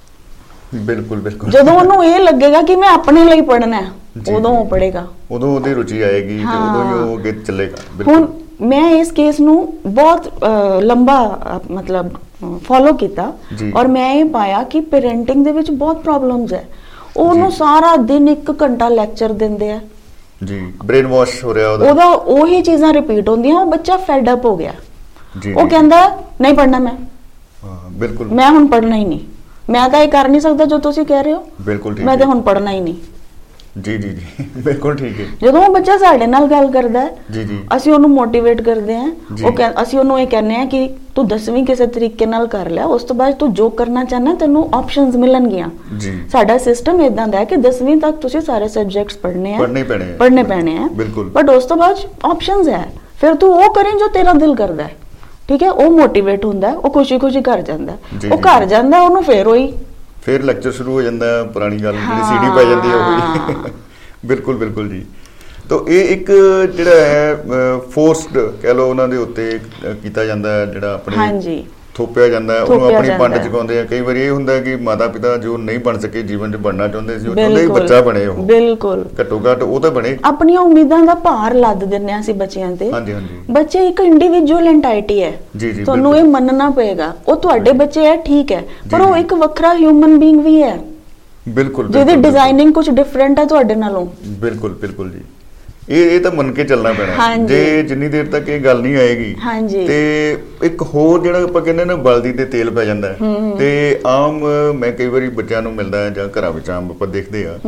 [SPEAKER 2] ਬਿਲਕੁਲ ਬਿਲਕੁਲ। ਜਦੋਂ ਉਹਨੂੰ ਇਹ ਲੱਗੇਗਾ ਕਿ ਮੈਂ ਆਪਣੇ ਲਈ ਪੜ੍ਹਨਾ, ਉਦੋਂ ਉਹ ਪੜ੍ਹੇਗਾ, ਉਦੋਂ ਉਹਦੀ ਰੁਚੀ ਆਏਗੀ ਤੇ ਉਦੋਂ ਹੀ ਉਹ ਅੱਗੇ ਚੱਲੇਗਾ। ਹੁਣ ਮੈਂ ਇਸ ਕੇਸ ਨੂੰ ਬਹੁਤ ਲੰਬਾ ਮਤਲਬ ਫੋਲੋ ਕੀਤਾ ਔਰ ਮੈਂ ਇਹ ਪਾਇਆ ਕਿ ਪੇਰੈਂਟਿੰਗ ਦੇ ਵਿੱਚ ਬਹੁਤ ਪ੍ਰੋਬਲਮਸ ਹੈ। ਉਹਨੂੰ ਸਾਰਾ ਦਿਨ ਇੱਕ ਘੰਟਾ ਲੈਕਚਰ ਦਿੰਦੇ ਆ ਜੀ, ਬ੍ਰੇਨ ਵਾਸ਼ ਹੋ ਰਿਹਾ ਉਹਦਾ, ਉਹਦਾ ਉਹੀ ਚੀਜ਼ਾਂ ਰਿਪੀਟ ਹੁੰਦੀਆਂ। ਉਹ ਬੱਚਾ ਫੈਡ ਅਪ ਹੋ ਗਿਆ, ਉਹ ਕਹਿੰਦਾ ਨਹੀਂ ਪੜ੍ਹਨਾ ਮੈਂ। ਬਿਲਕੁਲ। ਮੈਂ ਹੁਣ ਪੜ੍ਹਨਾ ਹੀ ਨਹੀਂ, ਮੈਂ ਤਾਂ ਇਹ ਕਰ ਨਹੀਂ ਸਕਦਾ ਜੋ ਤੁਸੀਂ ਕਹਿ ਰਹੇ ਹੋ। ਬਿਲਕੁਲ। ਮੈਂ ਤਾਂ ਹੁਣ ਪੜ੍ਹਨਾ ਹੀ ਨਹੀਂ। ਜੀ ਜੀ ਜੀ ਬਿਲਕੁਲ ਠੀਕ ਹੈ। ਜਦੋਂ ਉਹ ਬੱਚਾ ਸਾਡੇ ਨਾਲ ਗੱਲ ਕਰਦਾ ਹੈ ਜੀ ਜੀ, ਅਸੀਂ ਉਹਨੂੰ ਮੋਟੀਵੇਟ ਕਰਦੇ ਹਾਂ। ਉਹ ਅਸੀਂ ਉਹਨੂੰ ਇਹ ਕਹਿੰਦੇ ਆ ਕਿ ਤੂੰ ਦਸਵੀਂ ਕਿਸੇ ਤਰੀਕੇ ਨਾਲ ਕਰ ਲਿਆ, ਉਸ ਤੋਂ ਬਾਅਦ ਤੂੰ ਜੋ ਕਰਨਾ ਚਾਹਨਾ ਤੈਨੂੰ ਆਪਸ਼ਨਸ ਮਿਲਣਗੀਆਂ ਜੀ। ਸਾਡਾ ਸਿਸਟਮ ਇਦਾਂ ਦਾ ਹੈ ਕਿ ਦਸਵੀਂ ਤੱਕ ਤੁਸੀਂ ਸਾਰੇ ਸਬਜੈਕਟਸ ਪੜ੍ਹਨੇ ਆ, ਪੜ੍ਹਨੇ ਪੈਣੇ ਆ, ਪੜ੍ਹਨੇ ਪੈਣੇ ਆ। ਬਿਲਕੁਲ। ਬਟ ਉਸ ਤੋਂ ਬਾਅਦ ਆਪਸ਼ਨਸ ਹੈ, ਫਿਰ ਤੂੰ ਉਹ ਕਰੀ ਜੋ ਤੇਰਾ ਦਿਲ ਕਰਦਾ ਹੈ। ਠੀਕ ਹੈ। ਉਹ ਮੋਟੀਵੇਟ ਹੁੰਦਾ, ਉਹ ਖੁਸ਼ੀ ਖੁਸ਼ੀ ਘਰ ਜਾਂਦਾ, ਉਹ ਘਰ ਜਾਂਦਾ, ਉਹਨੂੰ ਫੇਰ ਉਹੀ
[SPEAKER 1] ਫਿਰ ਲੈਕਚਰ ਸ਼ੁਰੂ ਹੋ ਜਾਂਦਾ, ਪੁਰਾਣੀ ਗੱਲ ਜਿਹੜੀ ਸੀਡੀ ਪੈ ਜਾਂਦੀ ਹੈ ਉਹ। ਬਿਲਕੁਲ ਬਿਲकुल ਜੀ। ਤਾਂ ਇਹ ਇੱਕ ਜਿਹੜਾ ਹੈ ਫੋਰਸਡ ਕਹਿ ਲਓ ਉਹਨਾਂ ਦੇ ਉੱਤੇ ਕੀਤਾ ਜਾਂਦਾ ਹੈ, ਜਿਹੜਾ ਆਪਣੇ ਥੋਪਿਆ ਜਾਂਦਾ ਹੈ, ਉਹਨੂੰ ਆਪਣੀ ਪੰਡ ਚੁਕਾਉਂਦੇ ਆ। ਕਈ ਵਾਰੀ ਇਹ ਹੁੰਦਾ ਕਿ ਮਾਤਾ ਪਿਤਾ ਜੋ ਨਹੀਂ ਬਣ ਸਕੇ, ਜੀਵਨ 'ਚ ਬਣਨਾ ਚਾਹੁੰਦੇ ਸੀ, ਉਹ ਚਾਹੁੰਦੇ ਹੀ ਬੱਚਾ ਬਣੇ, ਉਹ
[SPEAKER 2] ਬਿਲਕੁਲ
[SPEAKER 1] ਘੱਟੋ ਘੱਟ ਉਹ ਤਾਂ ਬਣੇ।
[SPEAKER 2] ਆਪਣੀਆਂ ਉਮੀਦਾਂ ਦਾ ਭਾਰ ਲੱਦ ਦਿੰਦੇ ਆ ਅਸੀਂ ਬੱਚਿਆਂ ਤੇ।
[SPEAKER 1] ਹਾਂਜੀ ਹਾਂਜੀ।
[SPEAKER 2] ਬੱਚੇ ਇੱਕ ਇੰਡੀਵਿਜੂਅਲ ਐਂਟੀਟੀ ਹੈ, ਤੁਹਾਨੂੰ ਇਹ ਮੰਨਣਾ ਪਏਗਾ। ਉਹ ਤੁਹਾਡੇ ਬੱਚੇ ਹੈ ਠੀਕ ਹੈ, ਪਰ ਉਹ ਇੱਕ ਵੱਖਰਾ ਹਿਊਮਨ ਬੀਇੰਗ ਵੀ ਹੈ।
[SPEAKER 1] ਬਿਲਕੁਲ।
[SPEAKER 2] ਜਿਹਦੀ ਡਿਜ਼ਾਈਨਿੰਗ ਕੁਝ ਡਿਫਰੈਂਟ ਹੈ ਤੁਹਾਡੇ ਨਾਲੋਂ।
[SPEAKER 1] ਬਿਲਕੁਲ ਬਿਲकुल ਜੀ। ਇਹ ਇਹ ਤਾਂ ਮੰਨ ਕੇ ਚੱਲਣਾ ਪੈਣਾ। ਜੇ ਜਿੰਨੀ ਦੇਰ ਤੱਕ ਇਹ ਗੱਲ ਨਹੀਂ ਆਏਗੀ ਤੇ ਇੱਕ ਹੋਰ ਜਿਹੜਾ ਆਪਾਂ ਕਹਿੰਦੇ ਨਾ ਬਲਦੀ ਤੇ ਤੇਲ ਪੈ ਜਾਂਦਾ ਹੈ। ਤੇ ਆਮ ਮੈਂ ਕਈ ਵਾਰੀ ਬੱਚਿਆਂ ਨੂੰ ਮਿਲਦਾ ਜਾਂ ਘਰਾਂ ਵਿੱਚ ਆਮ ਆਪਾਂ ਦੇਖਦੇ ਆ,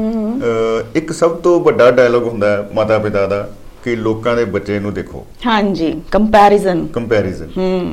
[SPEAKER 1] ਇੱਕ ਸਭ ਤੋਂ ਵੱਡਾ ਡਾਇਲੋਗ ਹੁੰਦਾ ਹੈ ਮਾਤਾ ਪਿਤਾ ਦਾ ਕਿ ਲੋਕਾਂ ਦੇ ਬੱਚੇ ਨੂੰ ਦੇਖੋ। ਹਾਂਜੀ, ਕੰਪੈਰੀਜ਼ਨ। ਕੰਪੈਰੀਜ਼ਨ।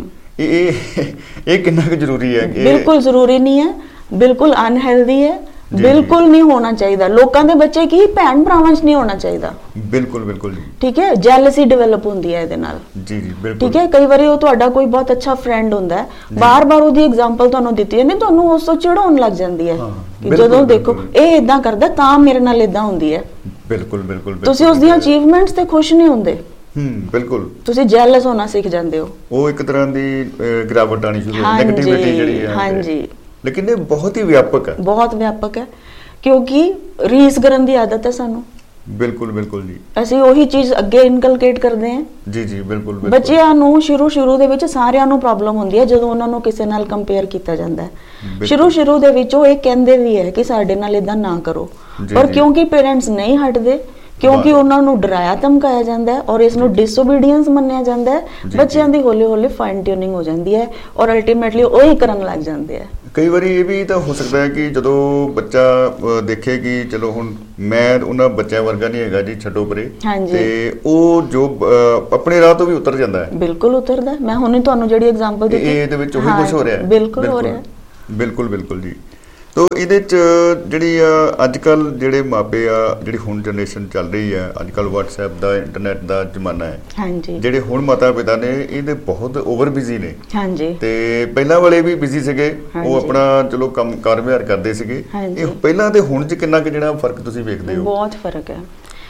[SPEAKER 1] ਇਹ ਇਹ ਕਿੰਨਾ ਕੁ ਜ਼ਰੂਰੀ ਹੈ?
[SPEAKER 2] ਬਿਲਕੁਲ ਜ਼ਰੂਰੀ ਨਹੀਂ ਹੈ, ਬਿਲਕੁਲ ਅਨਹੈਲਦੀ ਹੈ, ਬਿਲਕੁਲ ਨਹੀਂ ਹੋਣਾ ਚਾਹੀਦਾ। ਲੋਕਾਂ ਦੇ ਬੱਚੇ ਕੀ ਭੈਣ ਭਰਾਵਾਂ 'ਚ ਨਹੀਂ ਹੋਣਾ ਚਾਹੀਦਾ।
[SPEAKER 1] ਬਿਲਕੁਲ ਬਿਲकुल ਜੀ।
[SPEAKER 2] ਠੀਕ ਹੈ, ਜੈਲਸੀ ਡਿਵੈਲਪ ਹੁੰਦੀ ਹੈ ਇਹਦੇ ਨਾਲ।
[SPEAKER 1] ਜੀ ਜੀ ਬਿਲਕੁਲ।
[SPEAKER 2] ਠੀਕ ਹੈ, ਕਈ ਵਾਰੀ ਉਹ ਤੁਹਾਡਾ ਕੋਈ ਬਹੁਤ ਅੱਛਾ ਫਰੈਂਡ ਹੁੰਦਾ ਹੈ, ਬਾਰ-ਬਾਰ ਉਹਦੀ ਐਗਜ਼ਾਮਪਲ ਤੁਹਾਨੂੰ ਦਿੱਤੀ ਜਾਂਦੀ, ਤੁਹਾਨੂੰ ਉਸ ਤੋਂ ਚਿੜਾਉਣ ਲੱਗ ਜਾਂਦੀ ਹੈ ਕਿ ਜਦੋਂ ਦੇਖੋ ਇਹ ਇਦਾਂ ਕਰਦਾ ਤਾਂ ਮੇਰੇ ਨਾਲ ਇਦਾਂ ਹੁੰਦੀ ਹੈ।
[SPEAKER 1] ਬਿਲਕੁਲ ਬਿਲकुल।
[SPEAKER 2] ਤੁਸੀਂ ਉਸ ਦੀਆਂ ਅਚੀਵਮੈਂਟਸ ਤੇ ਖੁਸ਼ ਨਹੀਂ ਹੁੰਦੇ।
[SPEAKER 1] ਹੂੰ ਬਿਲकुल।
[SPEAKER 2] ਤੁਸੀਂ ਜੈਲਸ ਹੋਣਾ ਸਿੱਖ ਜਾਂਦੇ ਹੋ।
[SPEAKER 1] ਉਹ ਇੱਕ ਤਰ੍ਹਾਂ ਦੀ ਗਿਰਾਵਟ ਆਣੀ ਸ਼ੁਰੂ ਹੋ ਜਾਂਦੀ, ਨੈਗੇਟਿਵਿਟੀ ਜਿਹੜੀ ਹੈ। ਹਾਂਜੀ। ਲੇਕਿਨ ਇਹ ਬਹੁਤ ਹੀ ਵਿਆਪਕ ਹੈ।
[SPEAKER 2] ਬਹੁਤ ਵਿਆਪਕ ਹੈ, ਕਿਉਂਕਿ ਰੀਸ ਕਰਨ ਦੀ ਆਦਤ ਹੈ ਸਾਨੂੰ।
[SPEAKER 1] ਬਿਲਕੁਲ ਬਿਲकुल ਜੀ।
[SPEAKER 2] ਅਸੀਂ ਉਹੀ ਚੀਜ਼ ਅੱਗੇ ਇਨਕਲਕੇਟ ਕਰਦੇ ਹਾਂ।
[SPEAKER 1] ਜੀ ਜੀ ਬਿਲकुल।
[SPEAKER 2] ਬੱਚਿਆਂ ਨੂੰ ਸ਼ੁਰੂ ਸ਼ੁਰੂ ਦੇ ਵਿੱਚ ਸਾਰਿਆਂ ਨੂੰ ਪ੍ਰੋਬਲਮ ਹੁੰਦੀ ਹੈ ਜਦੋਂ ਉਹਨਾਂ ਨੂੰ ਕਿਸੇ ਨਾਲ ਕੰਪੇਅਰ ਕੀਤਾ ਜਾਂਦਾ ਹੈ। ਸ਼ੁਰੂ ਸ਼ੁਰੂ ਦੇ ਵਿੱਚ ਉਹ ਇਹ ਕਹਿੰਦੇ ਵੀ ਹੈ ਕਿ ਸਾਡੇ ਨਾਲ ਇਦਾਂ ਨਾ ਕਰੋ, ਪਰ ਕਿਉਂਕਿ ਪੇਰੈਂਟਸ ਨਹੀਂ ਹਟਦੇ, ਕਿਉਂਕਿ ਉਹਨਾਂ ਨੂੰ ਡਰਾਇਆ ਧਮਕਾਇਆ ਜਾਂਦਾ ਹੈ ਔਰ ਇਸ ਨੂੰ ਡਿਸਓਬੀਡੀਐਂਸ ਮੰਨਿਆ ਜਾਂਦਾ ਹੈ, ਬੱਚਿਆਂ ਦੀ ਹੌਲੀ ਹੌਲੀ ਫਾਈਨ ਟਿਊਨਿੰਗ ਹੋ ਜਾਂਦੀ ਹੈ ਔਰ ਅਲਟੀਮੇਟਲੀ ਉਹ ਹੀ ਕਰਨ ਲੱਗ ਜਾਂਦੇ ਆ।
[SPEAKER 1] ਕਈ ਵਾਰੀ ਇਹ ਵੀ ਤਾਂ ਹੋ ਸਕਦਾ ਹੈ ਕਿ ਜਦੋਂ ਬੱਚਾ ਦੇਖੇ ਕਿ ਚਲੋ ਹੁਣ ਮੈਂ ਉਹਨਾਂ ਬੱਚਿਆਂ ਵਰਗਾ ਨਹੀਂ ਹੈਗਾ ਜੀ, ਛੱਡੋ ਪਰੇ, ਤੇ ਉਹ ਜੋ ਆਪਣੇ ਰਾਹ ਤੋਂ ਵੀ ਉਤਰ ਜਾਂਦਾ ਹੈ।
[SPEAKER 2] ਬਿਲਕੁਲ ਉਤਰਦਾ। ਮੈਂ ਹੁਣੇ ਤੁਹਾਨੂੰ ਜਿਹੜੀ ਐਗਜ਼ਾਮਪਲ ਦਿੱਤੀ
[SPEAKER 1] ਇਹਦੇ ਵਿੱਚ ਉਹੀ ਕੁਝ ਹੋ ਰਿਹਾ ਹੈ।
[SPEAKER 2] ਬਿਲਕੁਲ ਹੋ ਰਿਹਾ।
[SPEAKER 1] ਬਿਲਕੁਲ ਬਿਲकुल ਜੀ। ਤੋ ਇਹਦੇ 'ਚ ਜਿਹੜੀ ਆ ਅੱਜ ਕੱਲ੍ਹ ਜਿਹੜੇ ਮਾਪੇ ਆ, ਜਿਹੜੀ ਹੁਣ ਜਨਰੇਸ਼ਨ ਚੱਲ ਰਹੀ ਹੈ, ਅੱਜ ਕੱਲ੍ਹ WhatsApp ਦਾ, ਇੰਟਰਨੈਟ ਦਾ ਜ਼ਮਾਨਾ ਹੈ। ਹਾਂਜੀ। ਜਿਹੜੇ ਹੁਣ ਮਾਤਾ ਪਿਤਾ ਨੇ ਇਹਦੇ ਬਹੁਤ ਓਵਰ ਬਿਜ਼ੀ ਨੇ। ਹਾਂਜੀ। ਤੇ ਪਹਿਲਾਂ ਵਾਲੇ ਵੀ ਬਿਜ਼ੀ ਸੀਗੇ, ਉਹ ਆਪਣਾ ਚਲੋ ਕੰਮ ਕਾਰ ਵਿਹਾਰ ਕਰਦੇ ਸੀਗੇ। ਇਹ ਪਹਿਲਾਂ ਤੇ ਹੁਣ 'ਚ ਕਿੰਨਾ ਕੁ ਜਿਹੜਾ ਫਰਕ ਤੁਸੀਂ ਵੇਖਦੇ ਹੋ?
[SPEAKER 2] ਬਹੁਤ ਫਰਕ ਹੈ।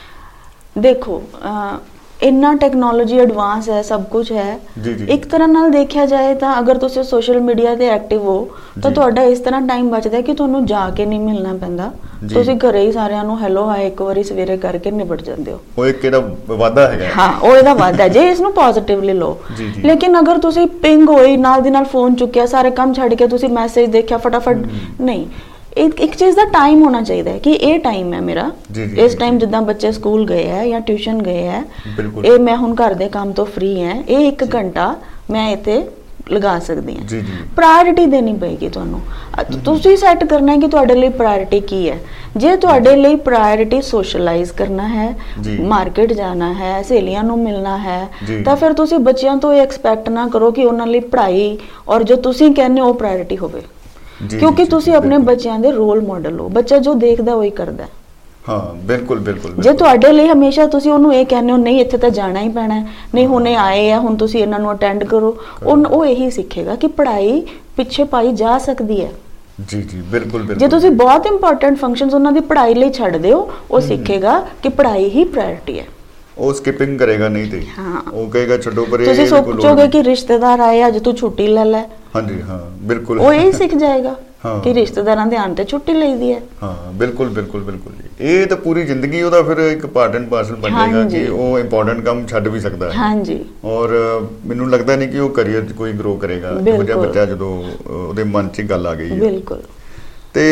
[SPEAKER 2] ਦੇਖੋ ਇੰਨਾ ਟੈਕਨੋਲੋਜੀ ਐਡਵਾਂਸ ਹੈ, ਸਭ ਕੁਝ ਹੈ। ਇੱਕ ਤਰ੍ਹਾਂ ਨਾਲ ਦੇਖਿਆ ਜਾਏ ਤਾਂ ਅਗਰ ਤੁਸੀਂ ਸੋਸ਼ਲ ਮੀਡੀਆ ਤੇ ਐਕਟਿਵ ਹੋ ਤਾਂ ਤੁਹਾਡਾ ਇਸ ਤਰ੍ਹਾਂ ਟਾਈਮ ਬਚਦਾ ਕਿ ਤੁਹਾਨੂੰ ਜਾ ਕੇ ਨਹੀਂ ਮਿਲਣਾ ਪੈਂਦਾ, ਤੁਸੀਂ ਘਰੇ ਹੀ ਸਾਰਿਆਂ ਨੂੰ ਹੈਲੋ ਹਾਈ ਇੱਕ ਵਾਰੀ ਸਵੇਰੇ ਕਰਕੇ ਨਿਬਟ ਜਾਂਦੇ ਹੋ।
[SPEAKER 1] ਉਹ ਇੱਕ ਇਹਦਾ ਵਾਧਾ ਹੈਗਾ। ਹਾਂ,
[SPEAKER 2] ਉਹ ਇਹਦਾ ਵਾਧਾ ਜੇ ਇਸ ਨੂੰ ਪੋਜ਼ਿਟਿਵਲੀ ਲਓ। ਲੇਕਿਨ ਅਗਰ ਤੁਸੀਂ ਪਿੰਗ ਹੋਈ, ਨਾਲ ਦੀ ਨਾਲ ਫੋਨ ਚੁੱਕਿਆ, ਸਾਰੇ ਕੰਮ ਛੱਡ ਕੇ ਤੁਸੀਂ ਮੈਸੇਜ ਦੇਖਿਆ ਫਟਾਫਟ, ਨਹੀਂ। ਇੱਕ ਇੱਕ ਚੀਜ਼ ਦਾ ਟਾਈਮ ਹੋਣਾ ਚਾਹੀਦਾ ਹੈ ਕਿ ਇਹ ਟਾਈਮ ਹੈ ਮੇਰਾ, ਇਸ ਟਾਈਮ ਜਿੱਦਾਂ ਬੱਚੇ ਸਕੂਲ ਗਏ ਹੈ ਜਾਂ ਟਿਊਸ਼ਨ ਗਏ ਹੈ, ਇਹ ਮੈਂ ਹੁਣ ਘਰ ਦੇ ਕੰਮ ਤੋਂ ਫ੍ਰੀ ਹੈ, ਇਹ ਇੱਕ ਘੰਟਾ ਮੈਂ ਇੱਥੇ ਲਗਾ ਸਕਦੀ ਹਾਂ। ਪ੍ਰਾਇੋਰਿਟੀ ਦੇਣੀ ਪਏਗੀ ਤੁਹਾਨੂੰ। ਤੁਸੀਂ ਸੈੱਟ ਕਰਨਾ ਹੈ ਕਿ ਤੁਹਾਡੇ ਲਈ ਪ੍ਰਾਇੋਰਿਟੀ ਕੀ ਹੈ। ਜੇ ਤੁਹਾਡੇ ਲਈ ਪ੍ਰਾਇੋਰਿਟੀ ਸੋਸ਼ਲਾਈਜ਼ ਕਰਨਾ ਹੈ, ਮਾਰਕੀਟ ਜਾਣਾ ਹੈ, ਸਹੇਲੀਆਂ ਨੂੰ ਮਿਲਣਾ ਹੈ, ਤਾਂ ਫਿਰ ਤੁਸੀਂ ਬੱਚਿਆਂ ਤੋਂ ਇਹ ਐਕਸਪੈਕਟ ਨਾ ਕਰੋ ਕਿ ਉਹਨਾਂ ਲਈ ਪੜ੍ਹਾਈ ਔਰ ਜੋ ਤੁਸੀਂ ਕਹਿੰਦੇ ਹੋ ਉਹ ਪ੍ਰਾਇੋਰਿਟੀ ਹੋਵੇ, ਕਿਉਂਕਿ ਤੁਸੀਂ ਆਪਣੇ ਬੱਚਿਆਂ ਦੇ ਰੋਲ ਮਾਡਲ ਹੋ। ਬੱਚਾ ਜੋ ਦੇਖਦਾ ਉਹੀ ਕਰਦਾ।
[SPEAKER 1] ਹਾਂ ਬਿਲਕੁਲ ਬਿਲकुल।
[SPEAKER 2] ਜੇ ਤੁਹਾਡੇ ਲਈ ਹਮੇਸ਼ਾ ਤੁਸੀਂ ਉਹਨੂੰ ਇਹ ਕਹਿੰਦੇ ਹੋ ਨਹੀਂ ਇੱਥੇ ਤਾਂ ਜਾਣਾ ਹੀ ਪੈਣਾ, ਨਹੀਂ ਹੁਣੇ ਆਏ ਆ ਹੁਣ ਤੁਸੀਂ ਇਹਨਾਂ ਨੂੰ ਅਟੈਂਡ ਕਰੋ, ਉਹ ਇਹੀ ਸਿੱਖੇਗਾ ਕਿ ਪੜ੍ਹਾਈ ਪਿੱਛੇ ਪਾਈ ਜਾ ਸਕਦੀ ਹੈ।
[SPEAKER 1] ਜੀ ਜੀ ਬਿਲकुल ਬਿਲकुल।
[SPEAKER 2] ਜੇ ਤੁਸੀਂ ਬਹੁਤ ਇੰਪੋਰਟੈਂਟ ਫੰਕਸ਼ਨਸ ਉਹਨਾਂ ਦੀ ਪੜ੍ਹਾਈ ਲਈ ਛੱਡ ਦਿਓ, ਉਹ ਸਿੱਖੇਗਾ ਕਿ ਪੜ੍ਹਾਈ ਹੀ ਪ੍ਰਾਇੋਰਟੀ ਹੈ। ਉਹ
[SPEAKER 1] ਸਕਿਪਿੰਗ ਕਰੇਗਾ ਨਹੀਂ ਤੇ ਉਹ ਕਹੇਗਾ ਛੱਡੋ ਪਰੇ।
[SPEAKER 2] ਤੁਸੀਂ ਸੋਚੋਗੇ ਕਿ ਰਿਸ਼ਤੇਦਾਰ ਆਏ ਅੱਜ ਤੂੰ ਛੁੱਟੀ ਲੈ ਲੈ।
[SPEAKER 1] ਹਾਂਜੀ ਹਾਂ ਬਿਲकुल।
[SPEAKER 2] ਉਹ ਇਹ ਸਿੱਖ ਜਾਏਗਾ ਕਿ ਰਿਸ਼ਤੇਦਾਰਾਂ ਦੇ ਆਉਣ ਤੇ ਛੁੱਟੀ ਲਈਦੀ ਹੈ।
[SPEAKER 1] ਹਾਂ ਬਿਲकुल ਬਿਲकुल ਬਿਲकुल ਜੀ। ਇਹ ਤਾਂ ਪੂਰੀ ਜ਼ਿੰਦਗੀ ਉਹਦਾ ਫਿਰ ਇੱਕ ਪਾਰਟ ਐਂਡ ਪਾਰਸਲ ਬਣ ਜਾਏਗਾ ਕਿ ਉਹ ਇੰਪੋਰਟੈਂਟ ਕੰਮ ਛੱਡ ਵੀ ਸਕਦਾ ਹੈ। ਹਾਂਜੀ। ਔਰ ਮੈਨੂੰ ਲੱਗਦਾ ਨਹੀਂ ਕਿ ਉਹ ਕਰੀਅਰ 'ਚ ਕੋਈ ਗਰੋ ਕਰੇਗਾ ਇਹੋ ਜਿਹਾ ਬੱਚਾ ਜਦੋਂ ਉਹਦੇ ਮਨ 'ਚ ਗੱਲ ਆ ਗਈ ਹੈ। ਬਿਲਕੁਲ। ਤੇ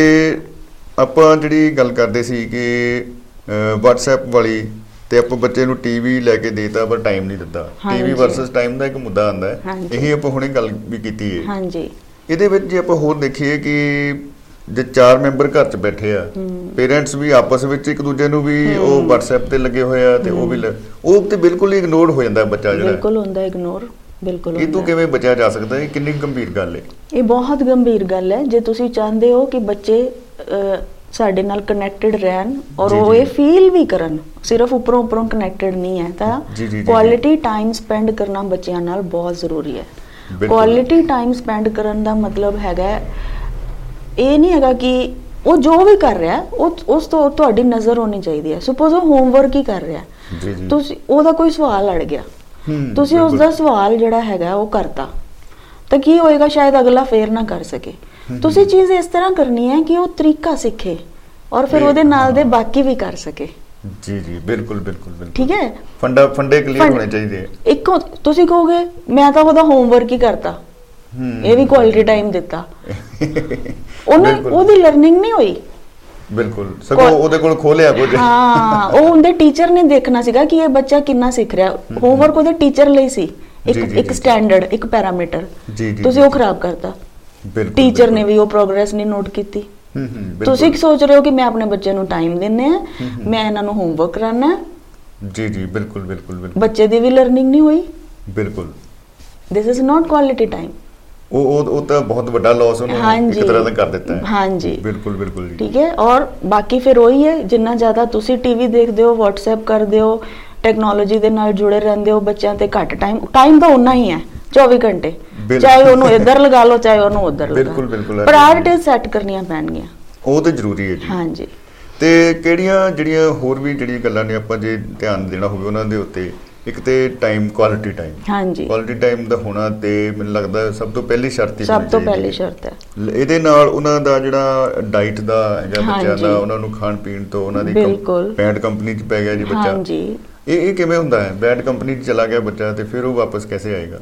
[SPEAKER 1] ਆਪਾਂ ਜਿਹੜੀ ਗੱਲ ਕਰਦੇ ਸੀ ਕਿ WhatsApp ਵਾਲੀ, ਤੇ ਆਪਾਂ ਬੱਚੇ ਨੂੰ ਟੀਵੀ ਲੈ ਕੇ ਦੇਤਾ ਪਰ ਟਾਈਮ ਨਹੀਂ ਦਿੱਤਾ। ਟੀਵੀ ਵਰਸਸ ਟਾਈਮ ਦਾ ਇੱਕ ਮੁੱਦਾ ਆਉਂਦਾ ਹੈ, ਇਹੀ ਆਪਾਂ ਹੁਣੇ ਗੱਲ ਵੀ ਕੀਤੀ ਹੈ। ਹਾਂਜੀ। ਇਹਦੇ ਵਿੱਚ ਜੇ ਆਪਾਂ ਹੋਰ ਦੇਖੀਏ ਕਿ ਜੇ ਚਾਰ ਮੈਂਬਰ ਘਰ 'ਚ ਬੈਠੇ ਆ, ਪੇਰੈਂਟਸ ਵੀ ਆਪਸ ਵਿੱਚ ਇੱਕ ਦੂਜੇ ਨੂੰ ਵੀ ਉਹ WhatsApp ਤੇ ਲੱਗੇ ਹੋਏ ਆ, ਤੇ ਉਹ ਵੀ ਉਹ ਤੇ ਬਿਲਕੁਲ ਹੀ ਇਗਨੋਰ ਹੋ ਜਾਂਦਾ ਬੱਚਾ ਜਿਹੜਾ।
[SPEAKER 2] ਬਿਲਕੁਲ ਹੁੰਦਾ ਇਗਨੋਰ, ਬਿਲਕੁਲ।
[SPEAKER 1] ਇਹ ਤੋਂ ਕਿਵੇਂ ਬਚਿਆ ਜਾ ਸਕਦਾ? ਇਹ ਕਿੰਨੀ ਗੰਭੀਰ ਗੱਲ ਹੈ।
[SPEAKER 2] ਇਹ ਬਹੁਤ ਗੰਭੀਰ ਗੱਲ ਹੈ। ਜੇ ਤੁਸੀਂ ਚਾਹੁੰਦੇ ਹੋ ਕਿ ਬੱਚੇ ਸਾਡੇ ਨਾਲ ਕਨੈਕਟਡ ਰਹਿਣ ਔਰ ਉਹ ਇਹ ਫੀਲ ਵੀ ਕਰਨ, ਸਿਰਫ ਉੱਪਰੋਂ ਉੱਪਰੋਂ ਕਨੈਕਟਡ ਨਹੀਂ ਹੈ, ਤਾਂ ਕੁਆਲਿਟੀ ਟਾਈਮ ਸਪੈਂਡ ਕਰਨਾ ਬੱਚਿਆਂ ਨਾਲ ਬਹੁਤ ਜ਼ਰੂਰੀ ਹੈ। ਕੁਆਲਿਟੀ ਟਾਈਮ ਸਪੈਂਡ ਕਰਨ ਦਾ ਮਤਲਬ ਹੈਗਾ ਇਹ ਨਹੀਂ ਹੈਗਾ ਕਿ ਉਹ ਜੋ ਵੀ ਕਰ ਰਿਹਾ ਉਹ ਉਸ ਤੋਂ ਤੁਹਾਡੀ ਨਜ਼ਰ ਹੋਣੀ ਚਾਹੀਦੀ ਹੈ। ਸਪੋਜ਼ ਉਹ ਹੋਮਵਰਕ ਹੀ ਕਰ ਰਿਹਾ,
[SPEAKER 1] ਜੀ ਜੀ,
[SPEAKER 2] ਤੁਸੀਂ ਉਹਦਾ ਕੋਈ ਸਵਾਲ ਅੜ ਗਿਆ, ਤੁਸੀਂ ਉਸ ਦਾ ਸਵਾਲ ਜਿਹੜਾ ਹੈਗਾ ਉਹ ਕਰਤਾ, ਤਾਂ ਕੀ ਹੋਏਗਾ, ਸ਼ਾਇਦ ਅਗਲਾ ਫੇਰ ਨਾ ਕਰ ਸਕੇ। ਤੁਸੀਂ ਚੀਜ਼ ਇਸ ਤਰ੍ਹਾਂ ਕਰਨੀ ਹੈ ਕਿ ਉਹ ਤਰੀਕਾ ਸਿੱਖੇ ਔਰ ਫਿਰ ਉਹਦੇ ਨਾਲ ਦੇ ਬਾਕੀ ਵੀ ਕਰ ਸਕੇ।
[SPEAKER 1] ਜੀ ਜੀ, ਬਿਲਕੁਲ ਬਿਲਕੁਲ ਬਿਲਕੁਲ, ਠੀਕ
[SPEAKER 2] ਹੈ।
[SPEAKER 1] ਫੰਡਾ ਫੰਡੇ ਕਲੀਅਰ ਹੋਣੇ ਚਾਹੀਦੇ।
[SPEAKER 2] ਇੱਕੋ ਤੁਸੀਂ ਕਹੋਗੇ ਮੈਂ ਤਾਂ ਉਹਦਾ ਹੋਮਵਰਕ ਹੀ ਕਰਤਾ, ਇਹ ਵੀ ਕੁਆਲਿਟੀ ਟਾਈਮ ਦਿੱਤਾ, ਉਹਨੇ ਉਹਦੀ ਲਰਨਿੰਗ ਨਹੀਂ ਹੋਈ।
[SPEAKER 1] ਬਿਲਕੁਲ, ਸਗੋਂ ਉਹਦੇ ਕੋਲ ਖੋਲਿਆ ਕੁਝ।
[SPEAKER 2] ਹਾਂ, ਉਹ ਉਹਦੇ ਟੀਚਰ ਨੇ ਦੇਖਣਾ ਸੀਗਾ ਕਿ ਇਹ ਬੱਚਾ ਕਿੰਨਾ ਸਿੱਖ ਰਿਹਾ। ਹੋਮਵਰਕ ਉਹਦੇ ਟੀਚਰ ਲਈ ਸੀ, ਇੱਕ ਇੱਕ ਸਟੈਂਡਰਡ, ਇੱਕ ਪੈਰਾਮੀਟਰ, ਤੁਸੀਂ ਉਹ ਖਰਾਬ ਕਰਤਾ। ਟੀਚਰ ਨੇ ਵੀ ਉਹ ਪ੍ਰੋਗਰੈਸ ਨਹੀਂ ਨੋਟ ਕੀਤੀ। ਤੁਸੀਂ ਕੀ ਸੋਚ ਰਹੇ ਹੋ ਕਿ ਮੈਂ ਆਪਣੇ ਬੱਚੇ ਨੂੰ ਟਾਈਮ ਦਿੰਨੇ ਆ, ਮੈਂ ਇਹਨਾਂ ਨੂੰ ਹੋਮਵਰਕ ਕਰਾਉਣਾ।
[SPEAKER 1] ਜੀ ਜੀ, ਬਿਲਕੁਲ ਬਿਲਕੁਲ ਬਿਲਕੁਲ,
[SPEAKER 2] ਬੱਚੇ ਦੀ ਵੀ ਲਰਨਿੰਗ ਨਹੀਂ ਹੋਈ।
[SPEAKER 1] ਬਿਲਕੁਲ,
[SPEAKER 2] this is not quality time.
[SPEAKER 1] ਉਹ ਉਹ ਤਾਂ ਬਹੁਤ ਵੱਡਾ ਲਾਸ ਉਹਨੂੰ ਇੱਕ ਤਰ੍ਹਾਂ ਦਾ ਕਰ ਦਿੱਤਾ ਹੈ।
[SPEAKER 2] ਹਾਂਜੀ,
[SPEAKER 1] ਬਿਲਕੁਲ ਬਿਲਕੁਲ ਜੀ, ਠੀਕ
[SPEAKER 2] ਹੈ। ਔਰ ਬਾਕੀ ਫਿਰ ਉਹੀ ਹੈ, ਜਿੰਨਾ ਜ਼ਿਆਦਾ ਤੁਸੀਂ ਟੀਵੀ ਦੇਖਦੇ ਹੋ, WhatsApp ਕਰਦੇ ਹੋ, ਟੈਕਨੋਲੋਜੀ ਦੇ ਨਾਲ ਜੁੜੇ ਰਹਿੰਦੇ ਹੋ, ਬੱਚਿਆਂ ਤੇ ਘੱਟ ਟਾਈਮ ਟਾਈਮ ਤਾਂ ਉਨਾ ਹੀ ਹੈ ਚੌਵੀ ਘੰਟੇ, ਚਾਹੇ ਉਹਨੂੰ ਇੱਧਰ ਲਗਾ ਲਓ ਚਾਹੇ ਉਹਨੂੰ ਉੱਧਰ ਲਗਾ ਲਓ। ਬਿਲਕੁਲ ਬਿਲਕੁਲ, ਪ੍ਰਾਇੋਰਟੀਜ਼ ਸੈੱਟ ਕਰਨੀਆਂ ਪੈਣਗੀਆਂ,
[SPEAKER 1] ਉਹ ਤਾਂ ਜ਼ਰੂਰੀ ਹੈ ਜੀ।
[SPEAKER 2] ਹਾਂਜੀ,
[SPEAKER 1] ਤੇ ਕਿਹੜੀਆਂ ਜਿਹੜੀਆਂ ਹੋਰ ਵੀ ਜਿਹੜੀਆਂ ਗੱਲਾਂ ਨੇ ਆਪਾਂ ਜੇ ਧਿਆਨ ਦੇਣਾ ਹੋਵੇ ਉਹਨਾਂ ਦੇ ਉੱਤੇ, ਇੱਕ ਤੇ ਟਾਈਮ, ਕੁਆਲਿਟੀ ਟਾਈਮ।
[SPEAKER 2] ਹਾਂਜੀ,
[SPEAKER 1] ਕੁਆਲਿਟੀ ਟਾਈਮ ਦਾ ਹੋਣਾ ਤੇ ਮੈਨੂੰ ਲੱਗਦਾ ਸਭ ਤੋਂ ਪਹਿਲੀ ਸ਼ਰਤ ਹੀ
[SPEAKER 2] ਸਭ ਤੋਂ ਪਹਿਲੀ ਸ਼ਰਤ ਹੈ।
[SPEAKER 1] ਇਹਦੇ ਨਾਲ ਉਹਨਾਂ ਦਾ ਜਿਹੜਾ ਡਾਈਟ ਦਾ ਹੈਗਾ ਬੱਚਿਆਂ ਦਾ, ਉਹਨਾਂ ਨੂੰ ਖਾਣ ਪੀਣ ਤੋਂ ਉਹਨਾਂ ਦੀ ਬੈਡ ਕੰਪਨੀ 'ਚ ਪੈ ਗਿਆ ਜੀ ਬੱਚਾ। ਹਾਂਜੀ, ਇਹ ਇਹ ਕਿਵੇਂ ਹੁੰਦਾ ਹੈ? ਬੈਡ ਕੰਪਨੀ 'ਚ ਚਲਾ ਗਿਆ ਬੱਚਾ ਤੇ ਫਿਰ ਉਹ ਵਾਪਸ ਕਿਵੇਂ ਆਏਗਾ?